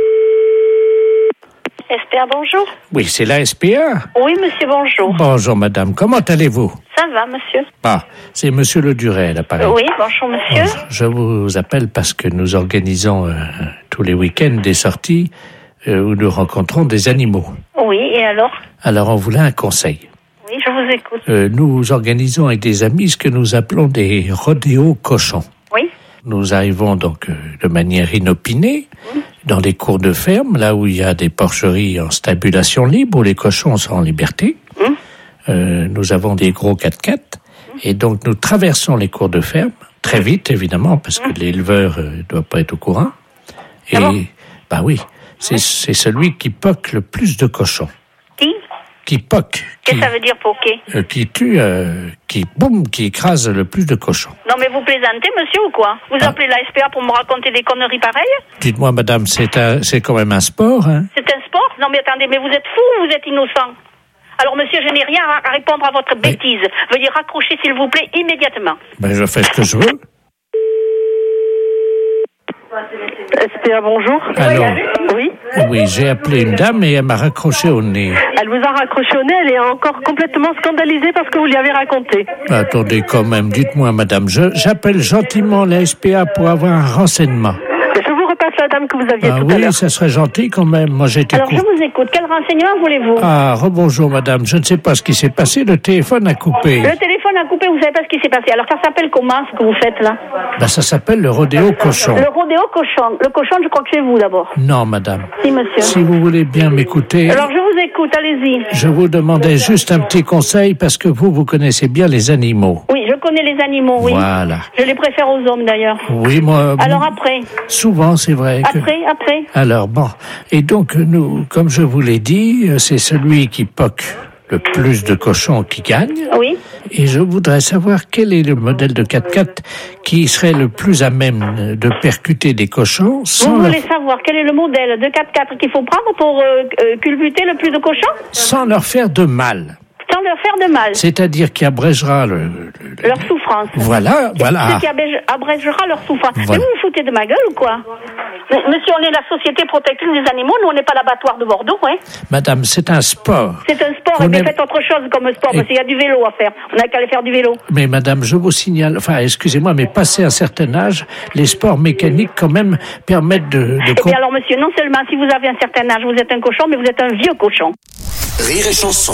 S P A, bonjour. Oui, c'est la S P A. Oui, monsieur, bonjour. Bonjour, madame. Comment allez-vous? Ça va, monsieur? Ah, c'est monsieur Le Duret, là, pareil. Oui, bonjour, monsieur. Bonjour. Je vous appelle parce que nous organisons euh, tous les week-ends des sorties euh, où nous rencontrons des animaux. Oui, et alors? Alors, on voulait un conseil. Oui, je vous écoute. Euh, nous organisons avec des amis ce que nous appelons des rodéos cochons. Oui. Nous arrivons donc euh, de manière inopinée oui. dans les cours de ferme, là où il y a des porcheries en stabulation libre, où les cochons sont en liberté. Oui. Euh, nous avons des gros quatre-quatre, oui. et donc nous traversons les cours de ferme, très vite évidemment, parce que l'éleveur ne euh, doit pas être au courant. Et, ah bon? bah oui, c'est, oui. c'est celui qui poque le plus de cochons. Qui? Qui poque. Qu'est-ce que ça veut dire poquer? euh, Qui tue, euh, qui boum, qui écrase le plus de cochons. Non mais vous plaisantez, monsieur, ou quoi? Vous ah. appelez la S P A pour me raconter des conneries pareilles? Dites-moi, madame, c'est, un, c'est quand même un sport, hein? C'est un sport? Non mais attendez, mais vous êtes fou ou vous êtes innocent? Alors monsieur, je n'ai rien à répondre à votre mais... bêtise. Veuillez raccrocher, s'il vous plaît, immédiatement. Ben, je fais ce que je veux. S P A, bonjour. Allô? Oui. Oui, j'ai appelé une dame et elle m'a raccroché au nez. Elle vous a raccroché au nez, elle est encore complètement scandalisée parce que vous lui avez raconté. Attendez quand même, dites-moi madame, je, j'appelle gentiment la S P A pour avoir un renseignement. Je vous repasse la dame que vous aviez ah, tout oui, à l'heure. Oui, ça serait gentil quand même. Moi, j'ai été Alors, court... je vous écoute. Quel renseignement voulez-vous? Ah, rebonjour, madame. Je ne sais pas ce qui s'est passé. Le téléphone a coupé. Le téléphone a coupé, vous savez pas ce qui s'est passé. Alors, ça s'appelle comment, ce que vous faites, là? Ben, ça s'appelle le rodéo cochon. Le rodéo cochon. Le cochon, je crois que c'est vous, d'abord. Non, madame. Si, monsieur. Si vous voulez bien m'écouter... Alors, je vous écoute. Allez-y. Je vous demandais juste un petit conseil parce que vous, vous connaissez bien les animaux. Oui, je connais les animaux, oui. Voilà. Je les préfère aux hommes, d'ailleurs. Oui, moi... Alors, après? Souvent, c'est vrai que... Après, après. Alors, bon. Et donc, nous, comme je vous l'ai dit, c'est celui qui poque le plus de cochons qui gagne. Oui. Et je voudrais savoir quel est le modèle de quatre-quatre qui serait le plus à même de percuter des cochons sans... Vous voulez leur... savoir quel est le modèle de quatre-quatre qu'il faut prendre pour euh, euh, culbuter le plus de cochons? Sans leur faire de mal. sans leur faire de mal. C'est-à-dire qui abrégera le, le- le- Leur souffrance. Voilà, voilà. Ce qui abrège- abrégera leur souffrance. Voilà. Mais vous vous foutez de ma gueule ou quoi? Mais- Monsieur, on est la Société protectrice des animaux, nous on n'est pas l'abattoir de Bordeaux, hein. Madame, c'est un sport. C'est un sport, Vous et bien n'avez- faites autre chose comme sport, Et- parce qu'il y a du vélo à faire. On n'a qu'à aller faire du vélo. Mais madame, je vous signale, enfin, excusez-moi, mais passé un certain âge, les sports mécaniques, quand même, permettent de... de Et bien alors, monsieur, non seulement si vous avez un certain âge, vous êtes un cochon, mais vous êtes un vieux cochon. Rire et chanson.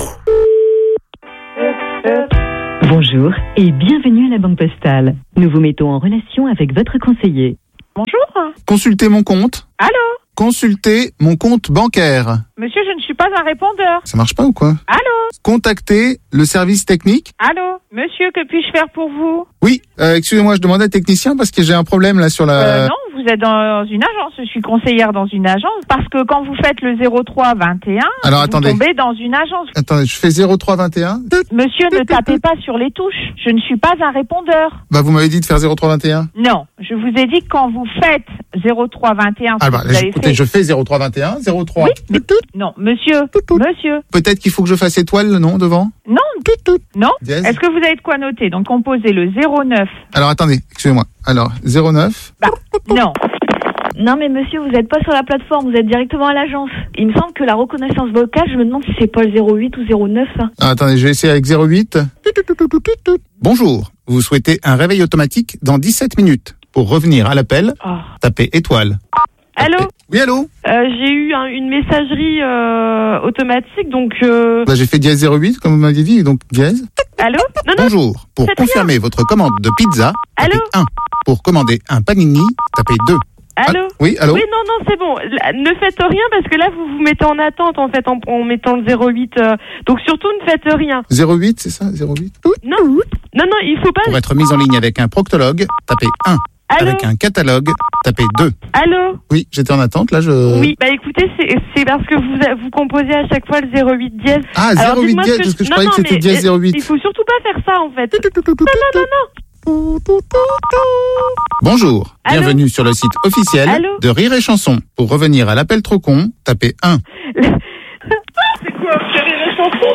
Bonjour et bienvenue à la Banque Postale. Nous vous mettons en relation avec votre conseiller. Bonjour. Consultez mon compte. Allô? Consultez mon compte bancaire. Monsieur, je ne suis pas un répondeur. Ça marche pas ou quoi? Allô? Contactez le service technique. Allô? Monsieur, que puis-je faire pour vous? Oui, euh, excusez-moi, je demandais à technicien parce que j'ai un problème là sur la... Euh, non, vous êtes dans une agence. Je suis conseillère dans une agence. Parce que quand vous faites le zéro trois vingt et un, Alors, vous attendez. tombez dans une agence. Attendez, je fais zéro trois vingt et un. Monsieur, ne tapez pas sur les touches. Je ne suis pas un répondeur. Bah, vous m'avez dit de faire zéro trois vingt et un. Non, je vous ai dit que quand vous faites zéro trois vingt et un, Ah bah, vous avez écoutez, fait... je fais zéro trois vingt et un, zéro trois. Oui, mais... Non, monsieur, monsieur. Peut-être qu'il faut que je fasse étoile, non, devant? Non, non. Dièse. Est-ce que vous avez de quoi noter? Donc, composez le zéro neuf. Alors, attendez, excusez-moi. Alors, zéro neuf. Bah, non. Non mais monsieur, vous n'êtes pas sur la plateforme, vous êtes directement à l'agence. Il me semble que la reconnaissance vocale, je me demande si c'est pas le zéro huit ou zéro neuf. Ça. Ah, attendez, je vais essayer avec zéro huit. Bonjour, vous souhaitez un réveil automatique dans dix-sept minutes. Pour revenir à l'appel, Oh. tapez étoile. Allô? Oui, allô? Euh, j'ai eu un- une messagerie euh, automatique, donc... Euh... Bah, j'ai fait dièse zéro huit, comme vous m'aviez dit, donc dièse. Allô? Non, non. Bonjour, pour Faites confirmer rien. votre commande de pizza, tapez Allô? un. Pour commander un panini, tapez deux. Allô? Ah, oui, allô? Oui, non, non, c'est bon. Là, ne faites rien parce que là, vous vous mettez en attente, en fait, en, en mettant le zéro huit. euh, Donc, surtout, ne faites rien. zéro huit, c'est ça? zéro huit? Non, non, non, il faut pas... Pour être mis en ligne avec un proctologue, tapez un. Allô? Avec un catalogue, tapez deux. Allô? Oui, j'étais en attente, là, je... Oui, bah écoutez, c'est c'est parce que vous vous composez à chaque fois le zéro huit dièse. Ah, Alors, zéro huit dites-moi dièse, ce parce que je non, croyais non, que c'était mais, dièse zéro huit. Il faut surtout pas faire ça, en fait. Non, non, non, non. Bonjour, Allô? bienvenue sur le site officiel Allô? de Rire et Chanson. Pour revenir à l'appel trop con, tapez un. C'est quoi? Vous avez la chanson?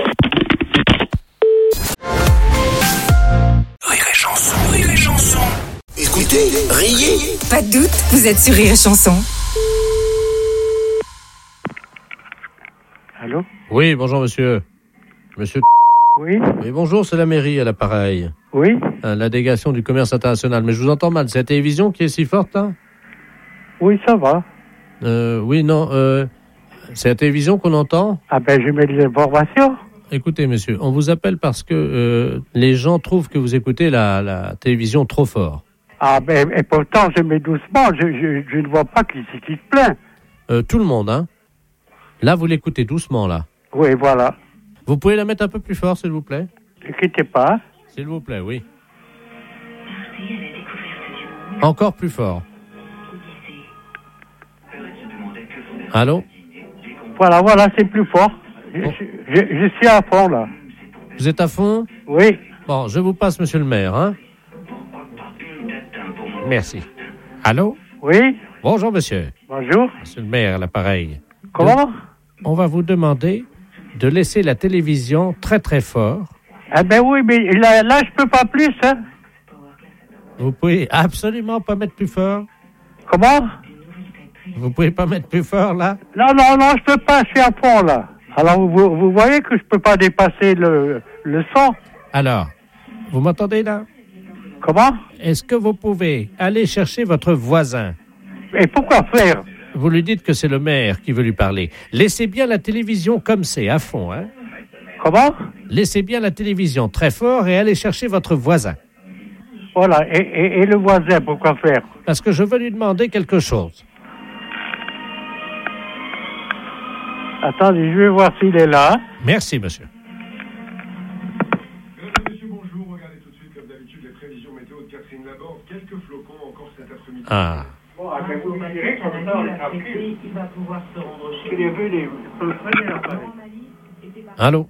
Rire et chanson, rire et chanson. Écoutez, riez. Pas de doute, vous êtes sur Rire et Chanson. Allô? Oui, bonjour monsieur. Monsieur. Oui? Oui, bonjour, c'est la mairie à l'appareil. Oui? Euh, la délégation du commerce international. Mais je vous entends mal. C'est la télévision qui est si forte, là? Oui, ça va. Euh, oui, non. Euh, c'est la télévision qu'on entend? Ah ben, je mets des informations. Écoutez, monsieur, on vous appelle parce que euh, les gens trouvent que vous écoutez la, la télévision trop fort. Ah ben, et pourtant, je mets doucement. Je, je, je ne vois pas qui c'est qui se plaint. Euh, tout le monde, hein? Là, vous l'écoutez doucement, là. Oui, voilà. Vous pouvez la mettre un peu plus fort, s'il vous plaît? N'inquiétez pas. S'il vous plaît, oui. Encore plus fort. Allô? Voilà, voilà, c'est plus fort. Je, je, je suis à fond, là. Vous êtes à fond? Oui. Bon, je vous passe, monsieur le maire, hein? Merci. Allô? Oui. Bonjour, monsieur. Bonjour. Monsieur le maire, à l'appareil. Comment? De- On va vous demander de laisser la télévision très, très fort. Ah ben oui, mais là, là je peux pas plus, hein. Vous pouvez absolument pas mettre plus fort? Comment? Vous pouvez pas mettre plus fort, là? Non, non, non, je peux pas, je suis à fond, là. Alors, vous, vous voyez que je peux pas dépasser le, le son. Alors, vous m'entendez, là? Comment? Est-ce que vous pouvez aller chercher votre voisin? Et pourquoi faire? Vous lui dites que c'est le maire qui veut lui parler. Laissez bien la télévision comme c'est, à fond, hein? Comment? Laissez bien la télévision très fort et allez chercher votre voisin. Voilà, et, et, et le voisin, pourquoi faire? Parce que je veux lui demander quelque chose. Attendez, je vais voir s'il est là. Merci, monsieur. Ah. Il va pouvoir se rendre chez lui. Allô?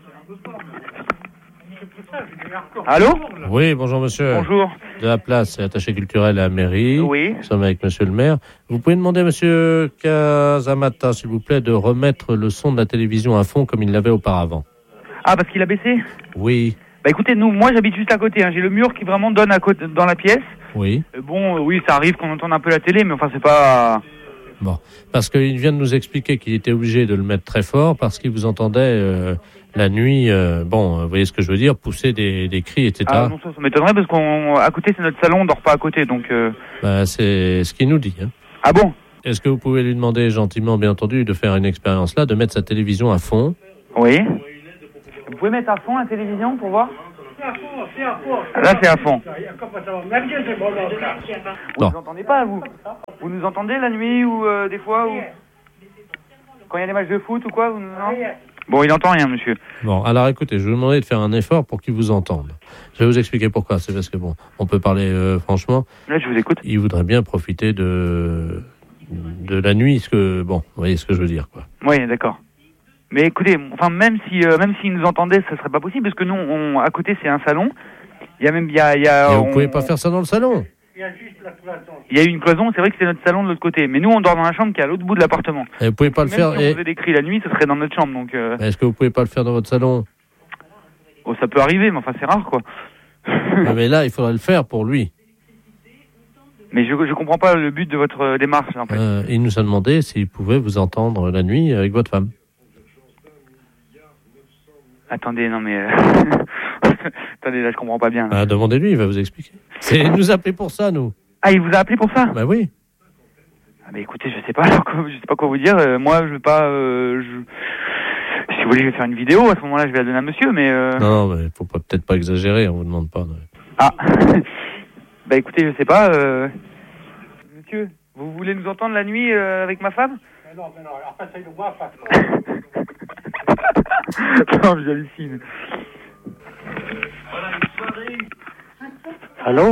Allô? Oui, bonjour, monsieur. Bonjour. De la place, attaché culturel à la mairie. Oui. Nous sommes avec monsieur le maire. Vous pouvez demander à monsieur Casamata, s'il vous plaît, de remettre le son de la télévision à fond comme il l'avait auparavant. Ah, parce qu'il a baissé? Oui. Bah écoutez, nous, moi j'habite juste à côté, hein. J'ai le mur qui vraiment donne à côté, dans la pièce. Oui. Euh, bon, euh, oui, ça arrive qu'on entende un peu la télé, mais enfin c'est pas... Bon, parce qu'il vient de nous expliquer qu'il était obligé de le mettre très fort parce qu'il vous entendait euh, la nuit, euh, bon, vous voyez ce que je veux dire, pousser des, des cris, et cetera. Ah non, ça, ça m'étonnerait parce qu'à côté c'est notre salon, on dort pas à côté, donc... Euh... Bah, c'est ce qu'il nous dit. Hein. Ah bon? Est-ce que vous pouvez lui demander gentiment, bien entendu, de faire une expérience là, de mettre sa télévision à fond? Oui. Vous pouvez mettre à fond la télévision pour voir? C'est à fond, c'est à fond. Là c'est à fond. Non. Vous nous entendez pas, vous? Vous nous entendez la nuit ou euh, des fois ou... Quand il y a des matchs de foot ou quoi vous nous... non? Bon, il entend rien, monsieur. Bon, alors écoutez, je vais vous demander de faire un effort pour qu'il vous entende. Je vais vous expliquer pourquoi. C'est parce que, bon, on peut parler euh, franchement. Là, je vous écoute. Il voudrait bien profiter de, de la nuit, ce que, bon, vous voyez ce que je veux dire, quoi. Oui, d'accord. Mais écoutez, enfin, même si, euh, même s'il nous entendait, ça serait pas possible, parce que nous, on, à côté, c'est un salon. Il y a même, il y a, il y a. Et vous on, pouvez pas faire ça dans le salon. Il y a juste la cloison. Il y a une cloison, c'est vrai que c'est notre salon de l'autre côté. Mais nous, on dort dans la chambre qui est à l'autre bout de l'appartement. Et vous pouvez pas le même faire. Si on et... faisait des cris la nuit, ce serait dans notre chambre, donc. Euh... Est-ce que vous pouvez pas le faire dans votre salon? Oh, ça peut arriver, mais enfin, c'est rare, quoi. Mais là, il faudrait le faire pour lui. Mais je je comprends pas le but de votre euh, démarche, en fait. Euh, il nous a demandé s'il pouvait vous entendre la nuit avec votre femme. Attendez, non mais... Euh... Attendez, là, je comprends pas bien. Ah, demandez-lui, il va vous expliquer. C'est, il nous a appelé pour ça, nous. Ah, il vous a appelé pour ça? Bah oui. Ah, mais écoutez, je sais pas, alors, je sais pas quoi vous dire. Euh, moi, je vais pas... Euh, je... Si vous voulez, je vais faire une vidéo. À ce moment-là, je vais la donner à monsieur, mais... Euh... Non, mais faut pas, peut-être pas exagérer, on vous demande pas. De... Ah. Bah écoutez, je sais pas... Euh... Monsieur, vous voulez nous entendre la nuit euh, avec ma femme? Mais non, mais non, après ça, il nous voit pas. Non, j'hallucine. Allô?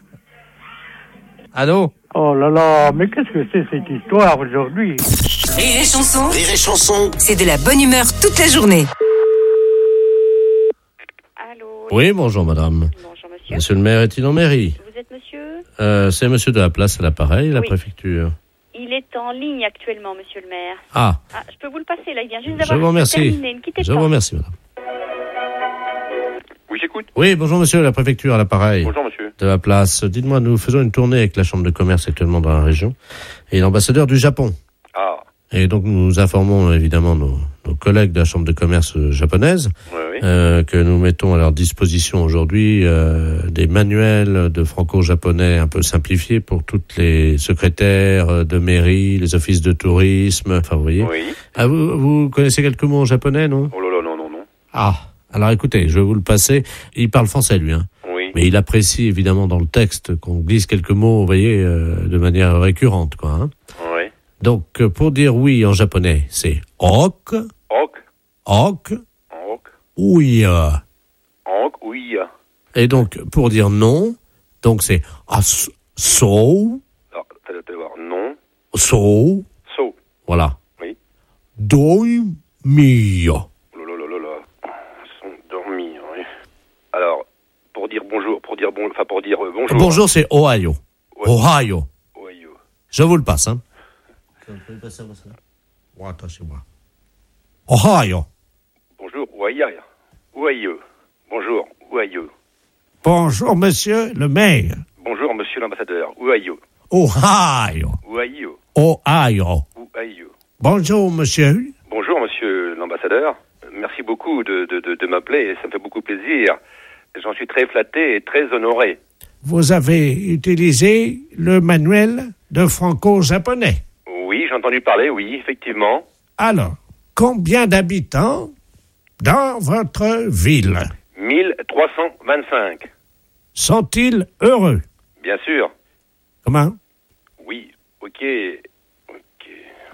Allô? Oh là là, mais qu'est-ce que c'est cette histoire aujourd'hui? Rire et chanson. Rire et chanson. C'est de la bonne humeur toute la journée. Oui, bonjour madame. Bonjour monsieur. Monsieur le maire est-il en mairie? Vous êtes monsieur? euh, C'est monsieur de la place à l'appareil, la Oui. préfecture. Il est en ligne actuellement, monsieur le maire. Ah. Ah, je peux vous le passer là, il vient juste Je d'avoir vous remercie. terminé. Ne quittez Je pas. vous remercie madame. Oui, j'écoute. Oui, bonjour monsieur, la préfecture à l'appareil. Bonjour monsieur. De la place. Dites-moi, nous faisons une tournée avec la chambre de commerce actuellement dans la région et l'ambassadeur du Japon. Ah. Et donc nous informons évidemment nos, nos collègues de la chambre de commerce japonaise Oui, oui. euh, que nous mettons à leur disposition aujourd'hui euh, des manuels de franco-japonais un peu simplifiés pour toutes les secrétaires de mairie, les offices de tourisme, enfin vous voyez. Oui. Ah, vous, vous connaissez quelques mots en japonais, non? Oh là là, non, non, non. Ah, alors écoutez, je vais vous le passer. Il parle français lui, hein. Oui. Mais il apprécie évidemment dans le texte qu'on glisse quelques mots, vous voyez, euh, de manière récurrente, quoi. Hein. Oui. Donc, euh, pour dire oui en japonais, c'est ok, Ok. ok, Ok. ouya. Ok, oui. Et donc, pour dire non, donc c'est as, so, Alors, t'allais voir. Non. so, So. voilà. Oui. Doi mio. Oh là là là là. Ils sont dormis, oui. Alors, pour dire bonjour, pour dire bon, enfin pour dire euh, bonjour. Bonjour, c'est Ohio. Ouais. Ohio. Ohio. Je vous le passe, hein. Vous pouvez passer à ça. Ouais, attachez-moi. Ohio. Bonjour, Ohio. Ohio. Bonjour, Ohio. Bonjour, monsieur le maire. Bonjour, monsieur l'ambassadeur. Ohio. Ohio. Ohio. Ohio. Ohio. Bonjour, monsieur. Bonjour, monsieur l'ambassadeur. Merci beaucoup de, de, de, de m'appeler. Ça me fait beaucoup plaisir. J'en suis très flatté et très honoré. Vous avez utilisé le manuel de franco-japonais. Oui, j'ai entendu parler, oui, effectivement. Alors, combien d'habitants dans votre ville mille trois cent vingt-cinq. sont-ils heureux? Bien sûr. Comment? Oui, ok. Ok.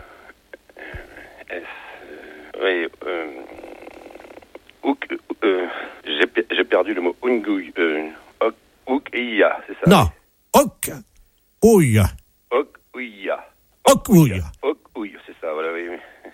S. Oui, euh. Ouk, euh. J'ai, j'ai perdu le mot Ungui. Euh. Ok, Ouk-iya, c'est ça? Non. Ok. Ouya. Ok-ouya. Ok-ouya. Ok-ouya, c'est ça, voilà, oui. oui.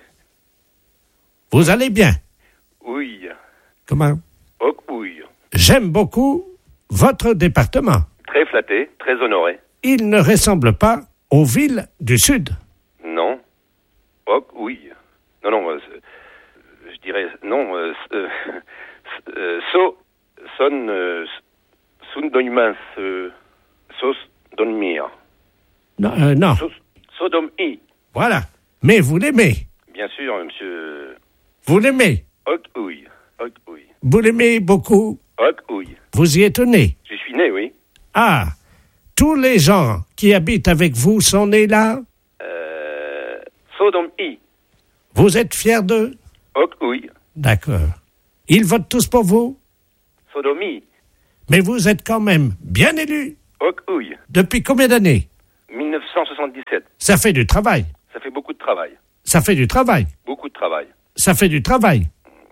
Vous allez bien? Oui. Comment? Ok-ouya. J'aime beaucoup votre département. Très flatté, très honoré. Il ne ressemble pas aux villes du Sud. Non. Ok, oui. Non, non, moi, c'est- je dirais non. Euh, euh, euh, so, son, euh, sun doimans, euh, sos donmir. Non, euh, non. So, sodom i. Voilà. Mais vous l'aimez. Bien sûr, monsieur. Vous l'aimez. Ok, oui. Ok, oui. Vous l'aimez beaucoup. Ok, oui. Vous y êtes né. Je suis né, oui. Ah. Tous les gens qui habitent avec vous sont nés là. Euh, sodom i. Vous êtes fiers d'eux. Ok, oui. D'accord. Ils votent tous pour vous. Sodomie. Mais vous êtes quand même bien élu. Ok, oui. Depuis combien d'années? dix-neuf cent soixante-dix-sept. Ça fait du travail. Ça fait beaucoup de travail. Ça fait du travail. Beaucoup de travail. Ça fait du travail.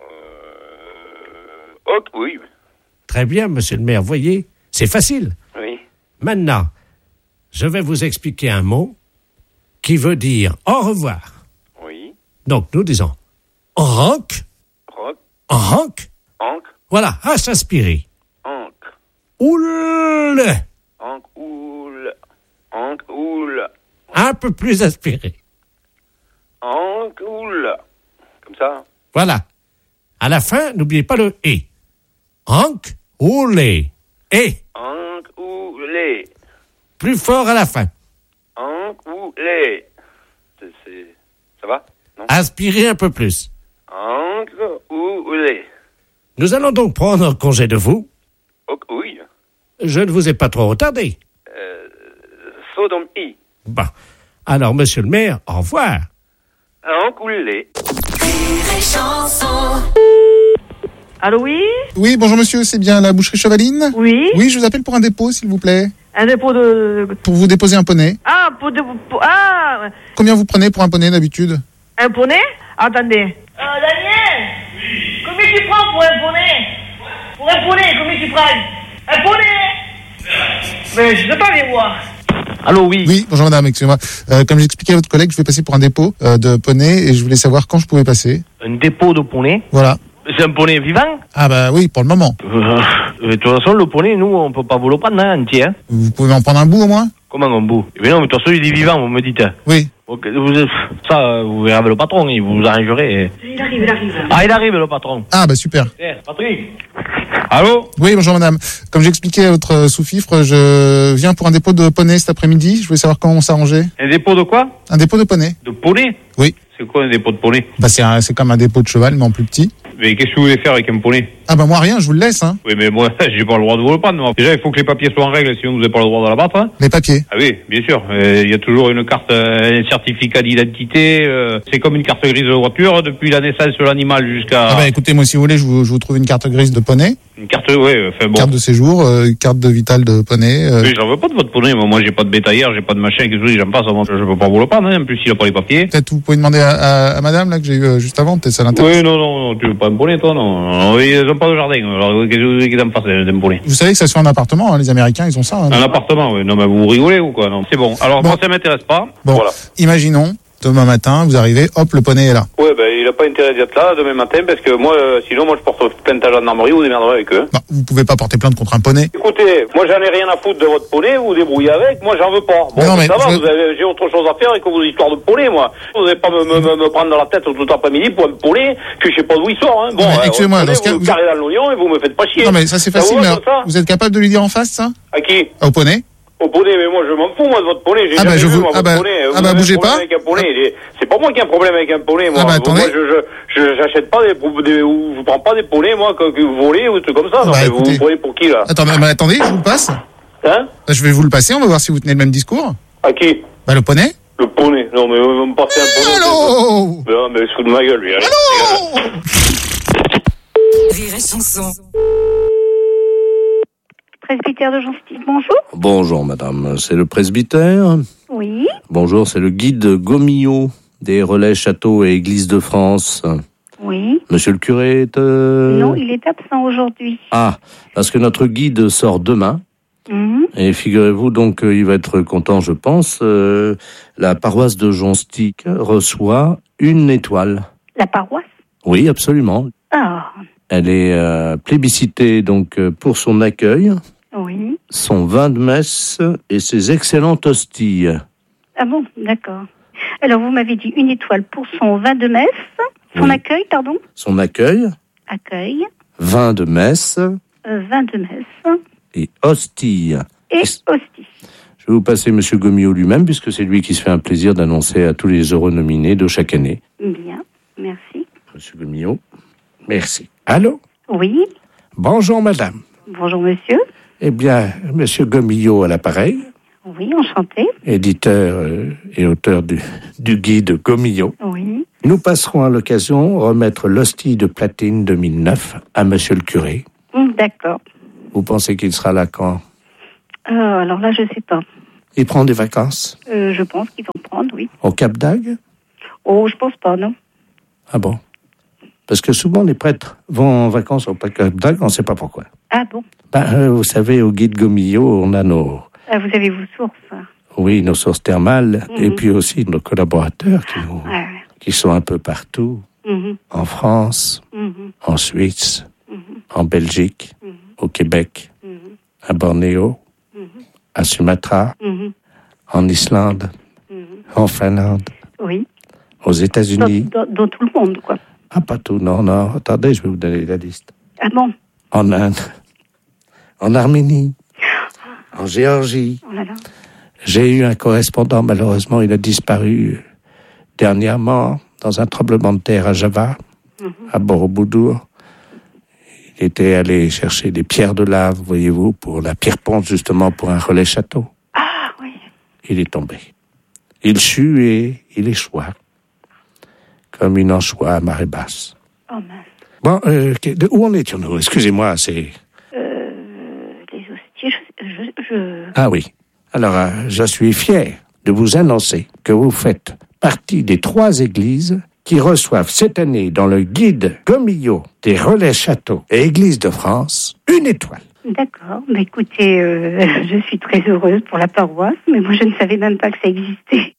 Euh... Ok, oui. Très bien, monsieur le maire. Voyez, c'est facile. Oui. Maintenant, je vais vous expliquer un mot qui veut dire au revoir. Oui. Donc, nous disons rank. Rock. Rank. Anc. Voilà, à s'inspirer. Anc. Oule. Anc. Oul. Anc. Oul. Un peu plus aspiré. Anc. Oul. Comme ça. Voilà. À la fin, n'oubliez pas le « et ». Rank. Oule. Et. Anc. Oulé. Plus fort à la fin. Anc. Oulé. C'est, c'est... Ça va? Non? Aspirez un peu plus. Anc. Oulé. Nous allons donc prendre congé de vous. Ok, oui. Je ne vous ai pas trop retardé. Euh, Sodom i. Bon. Alors, monsieur le maire, au revoir. Anc. Oulé. Allô, oui? Oui, bonjour monsieur, c'est bien la boucherie Chevaline? Oui. Oui, je vous appelle pour un dépôt, s'il vous plaît. Un dépôt de... Pour vous déposer un poney. Ah, pour... De... pour- Ah, Combien vous prenez pour un poney d'habitude? un poney? Attendez. Euh, Daniel, combien tu prends pour un poney? Pour un poney, combien tu prends? Un poney? Mais je sais pas, viens voir. Allô, oui. Oui, bonjour madame, excusez-moi. Euh, comme j'expliquais à votre collègue, je vais passer pour un dépôt euh, de poney et je voulais savoir quand je pouvais passer. Un dépôt de poney? Voilà. C'est un poney vivant? Ah bah oui, pour le moment. Euh, de toute façon, le poney, nous, on peut pas vous le prendre hein, entier. Hein. Vous pouvez en prendre un bout au moins? Comment un bout? Mais non, mais de toute façon, il est vivant, vous me dites. Oui. Ok, vous, ça, vous verrez avec le patron, il vous arrangerez. Il arrive, il arrive. Ah, il arrive, le patron. Ah bah super. Eh, Patrick. Allô? Oui, bonjour madame. Comme j'expliquais à votre sous-fifre, je viens pour un dépôt de poney cet après-midi. Je voulais savoir comment on s'arrangeait. Un dépôt de quoi? Un dépôt de poney. De poney? Oui. C'est quoi un dépôt de poney? Bah c'est, un, c'est comme un dépôt de cheval, mais en plus petit. Mais qu'est-ce que vous voulez faire avec un poney? Ah bah moi rien, je vous le laisse. Hein. Oui, mais moi, j'ai pas le droit de vous le prendre. Moi. Déjà, il faut que les papiers soient en règle, sinon vous n'avez pas le droit de l'abattre. Hein. Les papiers? Ah oui, bien sûr. Euh, Il y a toujours une carte, euh, un certificat d'identité. Euh, c'est comme une carte grise de voiture, depuis la naissance de l'animal jusqu'à... Ah bah écoutez, moi si vous voulez, je vous, je vous trouve une carte grise de poney. Une carte, ouais, enfin bon. Carte de séjour, euh, carte de vitale de poney. Euh... Oui, j'en veux pas de votre poney. Moi, moi j'ai pas de bétaillère, j'ai pas de machin, qu'est-ce que j'aime pas ça. Moi, je peux pas vous le prendre. Hein. En plus, il a pas les papiers. Peut-être vous pouvez demander à, à, à madame là que j'ai eu euh, juste avant, peut-être ça l'intéresse. Oui, non, non, non, tu veux pas me poney, toi, non, non, ils ont pas de jardin. Alors, qu'est-ce que vous voulez qu'ils en fassent, des poney? Vous savez que ça se fait en appartement, hein, les Américains, ils ont ça. Hein, un appartement, oui. Non, mais vous rigolez ou quoi? Non, c'est bon. Alors, bon. Moi, ça m'intéresse pas. Bon, voilà. Imaginons, demain matin, vous arrivez, hop, le poney est là. Ouais, ben, il a pas intérêt d'être là demain matin parce que moi, euh, sinon, moi, je porte plainte à la gendarmerie, vous démerderez avec eux. Bah, vous pouvez pas porter plainte contre un poney. Écoutez, moi, j'en ai rien à foutre de votre poney, vous vous débrouillez avec, moi, j'en veux pas. Bon, mais non, mais ça va, je... vous avez, j'ai autre chose à faire que vos histoires de poney, moi. Vous n'allez pas me, me, me, me prendre dans la tête tout l'après-midi pour un poney que je sais pas d'où il sort, hein. Bon, non, euh, excusez-moi, poney, dans ce cas, vous vous... me carrez dans l'oignon et vous me faites pas chier. Non, mais ça, c'est facile, mais alors, vous êtes capable de lui dire en face, ça? À qui? Au poney? Au poney, mais moi je m'en fous moi de votre poney. J'ai ah bah jamais je vu, vous moi, ah votre bah, poney. ah vous bah avez bougez un problème pas. Avec un poney. Ah. C'est pas moi qui ai un problème avec un poney. Moi, ah bah, moi je, je, je j'achète pas des, des je prends pas des poneys moi que, que vous volez ou des trucs comme ça. Ah non, bah, mais écoutez... vous me prenez pour qui là? Attendez, mais attendez, je vous le passe. Hein? Je vais vous le passer. On va voir si vous tenez le même discours. À qui? Bah le poney. Le poney. Non mais vous me passez un poney. Allô? Non mais sous de ma gueule lui. Allez. Allô? Rire et chanson. Presbytère de Jean-Steve, bonjour. Bonjour madame, c'est le presbytère. Oui. Bonjour, c'est le guide Gomillot des relais châteaux et églises de France. Oui. Monsieur le curé est... Euh... Non, il est absent aujourd'hui. Ah, parce que notre guide sort demain. Mmh. Et figurez-vous donc qu'il va être content, je pense. Euh, la paroisse de Jonstic reçoit une étoile. La paroisse? Oui, absolument. Ah. Elle est euh, plébiscitée donc pour son accueil, oui. son vin de messe et ses excellentes hosties. Ah bon, d'accord. Alors vous m'avez dit une étoile pour son vin de messe, Son accueil, pardon. Son accueil, Accueil. vin de messe Euh, vin de messe. et hostie. Et hostie. Je vais vous passer M. Gomillot lui-même, puisque c'est lui qui se fait un plaisir d'annoncer à tous les heureux nominés de chaque année. Bien, merci. M. Gomillot, merci. Allô? Oui. Bonjour, madame. Bonjour, monsieur. Eh bien, M. Gomillot à l'appareil, Oui, enchanté. éditeur euh, et auteur du, du guide Gomillot. Oui. Nous passerons à l'occasion remettre l'hostie de platine deux mille neuf à Monsieur le curé. Hum, D'accord. Vous pensez qu'il sera là quand? Euh, alors là, je sais pas. Il prend des vacances Euh, je pense qu'ils vont prendre, oui. au Cap d'Agde? Oh, je pense pas, non. Ah bon? Parce que souvent les prêtres vont en vacances au Cap d'Agde, on ne sait pas pourquoi. Ah bon. Ben, euh, vous savez, au guide Gomillot, on a nos, Ah, vous avez vos sources. hein. oui, nos sources thermales, Mhm. et puis aussi nos collaborateurs qui, nous, Ah, qui sont un peu partout, mhm, en France, mhm, en Suisse, mhm, en Belgique, mhm, au Québec, mhm, à Bornéo, mhm, à Sumatra, mhm, en Islande, mhm. en Finlande, Oui. aux États-Unis. Dans, dans- dans tout le monde, quoi. Ah, pas tout, non, non. Attendez, je vais vous donner la liste. Ah bon. En Inde, en Arménie, en Géorgie. Oh là là. J'ai eu un correspondant, malheureusement, il a disparu dernièrement dans un tremblement de terre à Java, Mhm. à Borobudur. Il était allé chercher des pierres de lave, voyez-vous, pour la pierre ponte, justement, pour un relais château. Ah oui. Il est tombé. Il sut et il échoua, comme une anchois à marée basse. Oh mince. Bon, euh, que- de où en étions-nous? Excusez-moi, c'est... Euh, les hosties, je... je, je... Ah oui. Alors, euh, je suis fier de vous annoncer que vous faites partie des trois églises qui reçoivent cette année dans le guide Gomillot des relais châteaux et églises de France une étoile. D'accord. Bah, écoutez, euh, je suis très heureuse pour la paroisse, mais moi, je ne savais même pas que ça existait.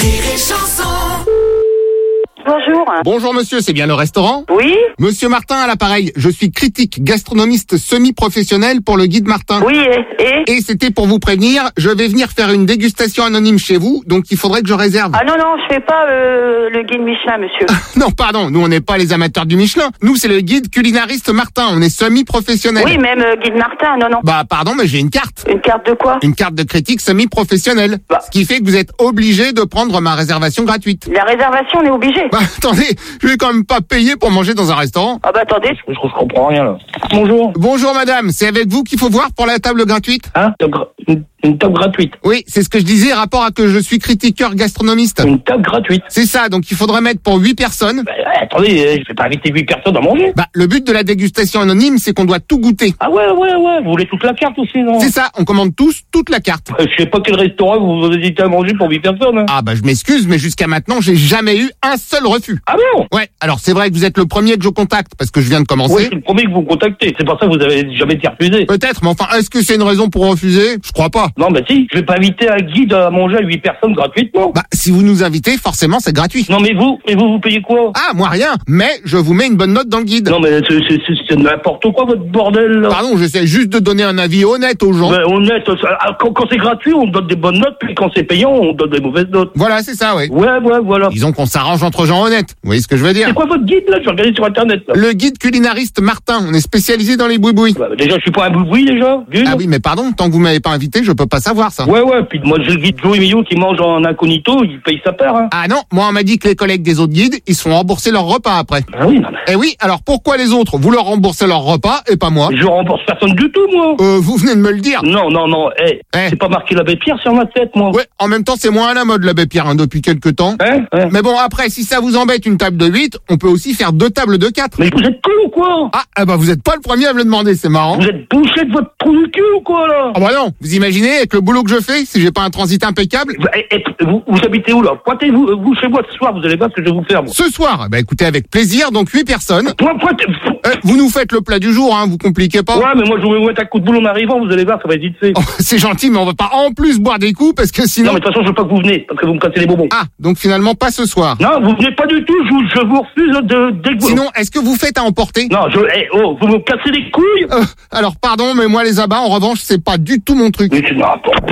Bonjour. Bonjour monsieur, c'est bien le restaurant? Oui. Monsieur Martin à l'appareil, je suis critique gastronomiste semi-professionnel pour le guide Martin. Oui, et, et Et c'était pour vous prévenir, je vais venir faire une dégustation anonyme chez vous, donc il faudrait que je réserve. Ah non, non, je fais pas euh, le guide Michelin, monsieur. Non, pardon, nous on n'est pas les amateurs du Michelin. Nous c'est le guide culinariste Martin, on est semi-professionnel. Oui, même euh, guide Martin, non, non. Bah pardon, mais j'ai une carte. Une carte de quoi? Une carte de critique semi-professionnelle. Bah. Ce qui fait que vous êtes obligé de prendre ma réservation gratuite. La réservation, on est obligé. Bah attendez, je vais quand même pas payer pour manger dans un restaurant. Ah bah attendez. Je, je comprends rien là. Bonjour. Bonjour madame, c'est avec vous qu'il faut voir pour la table gratuite? Hein table gra- une, une table gratuite. Oui, c'est ce que je disais, rapport à que je suis critiqueur gastronomiste. Une table gratuite. C'est ça, donc il faudrait mettre pour huit personnes. Bah, attendez, euh, je vais pas inviter huit personnes à manger. Bah, le but de la dégustation anonyme, c'est qu'on doit tout goûter. Ah ouais, ouais, ouais, vous voulez toute la carte aussi, non? C'est ça, on commande tous toute la carte. Euh, Je sais pas quel restaurant vous vous hésitez à manger pour huit personnes. Hein. Ah bah je m'excuse, mais jusqu'à maintenant, j'ai jamais eu un seul refus. Ah bon? Ouais, alors c'est vrai que vous êtes le premier que je contacte, parce que je viens de Ouais, commencer. je suis le premier que vous contactez. C'est pour ça que vous avez jamais été refusé. Peut-être, mais enfin, est-ce que c'est une raison pour refuser? Je crois pas. Non, bah si, je vais pas inviter un guide à manger à huit personnes gratuitement. Bah, si vous nous invitez, forcément, c'est gratuit. Non, mais vous, mais vous, vous payez quoi? Ah, moi rien, mais je vous mets une bonne note dans le guide. Non, mais c'est, c'est, c'est, c'est n'importe quoi, votre bordel, là. Pardon, j'essaie juste de donner un avis honnête aux gens. Ben, honnête, ça- quand, quand c'est gratuit, on donne des bonnes notes, puis quand c'est payant, on donne des mauvaises notes. Voilà, c'est ça, ouais. Ouais, ouais, voilà. Disons qu'on s'arrange entre gens honnêtes. Vous voyez ce que je veux dire? C'est quoi votre guide, là? Je vais regarder sur Internet, là. Le guide culinariste Martin, on est spécialisé dans les boui-boui. Bah, déjà, je suis pas un boui déjà, d'une. Ah oui, mais pardon, tant que vous m'avez pas invité, je peux pas savoir ça. Ouais, ouais, puis moi, j'ai le guide Joey Millot qui mange en incognito, il paye sa part, hein. Ah non, moi on m'a dit que les collègues des autres guides, ils se font rembourser leur repas après. Ah oui, non, mais... Eh oui, alors pourquoi les autres, vous leur remboursez leur repas et pas moi? Je rembourse personne du tout, moi. Euh, vous venez de me le dire. Non, non, non, eh, Eh. c'est pas marqué l'abbé Pierre sur ma tête, moi. Ouais, en même temps, c'est moins à la mode l'abbé Pierre hein, depuis quelques temps. Hein, hein. Mais bon, après, si ça vous embête une table de huit, on peut aussi faire deux tables de quatre. Mais vous êtes con ou quoi? Ah, eh ben, vous êtes pas le premier à me le demander, c'est marrant. Vous êtes bouché de votre trou du cul ou quoi, là? Ah bah non, vous imaginez, avec le boulot que je fais, si j'ai pas un transit impeccable. Vous, eh, eh, vous, vous habitez où, là? Pointez-vous vous chez moi ce soir, vous allez voir ce que je vais vous faire, moi. Ce soir, bah écoutez, avec plaisir, donc huit personnes. Point, pointez, Euh, vous nous faites le plat du jour, hein, vous compliquez pas. ouais, mais moi, je vais vous mettre un coup de boule en arrivant, vous allez voir, ça va être vite fait. Oh, c'est gentil, mais on va pas en plus boire des coups parce que sinon. Non, mais de toute façon, je veux pas que vous venez, parce que vous me cassez les bonbons. Ah, donc finalement pas ce soir. Non, vous venez pas du tout, je vous, je vous refuse de, dès que vous... Sinon, est-ce que vous faites à emporter? Non, je, eh, oh, vous me cassez les couilles? Euh, alors pardon, mais moi les abats, en revanche, c'est pas du tout mon truc. Mais tu n'importe.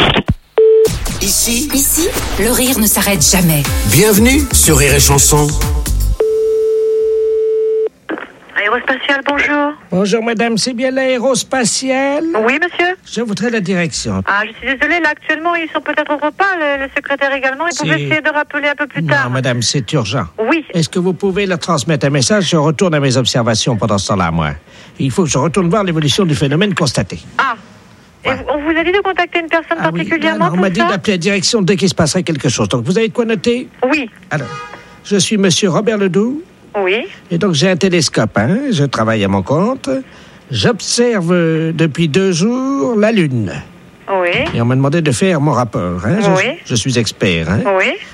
Ici, Ici, le rire ne s'arrête jamais. bienvenue sur Rire et Chanson. bonjour. Bonjour, madame, c'est bien l'aérospatiale? Oui, monsieur. Je voudrais la direction. Ah, je suis désolée, là, actuellement, ils sont peut-être au repas, le, le secrétaire également. Ils C'est- pouvaient essayer de rappeler un peu plus tard. Non, madame, c'est urgent. Oui. Est-ce que vous pouvez leur transmettre un message? Je retourne à mes observations pendant ce temps-là, moi. Il faut que je retourne voir l'évolution du phénomène constaté. Ah. Et vous- on vous a dit de contacter une personne Ah oui, particulièrement alors, on m'a pour dit ça? d'appeler la direction dès qu'il se passerait quelque chose. Donc, vous avez de quoi noter? Oui. Alors, je suis monsieur Robert Ledoux. Oui. Et donc, j'ai un télescope, hein. Je travaille à mon compte. J'observe euh, depuis deux jours la Lune. Oui. Et on m'a demandé de faire mon rapport, hein. Je, Oui. je suis expert, hein. Oui.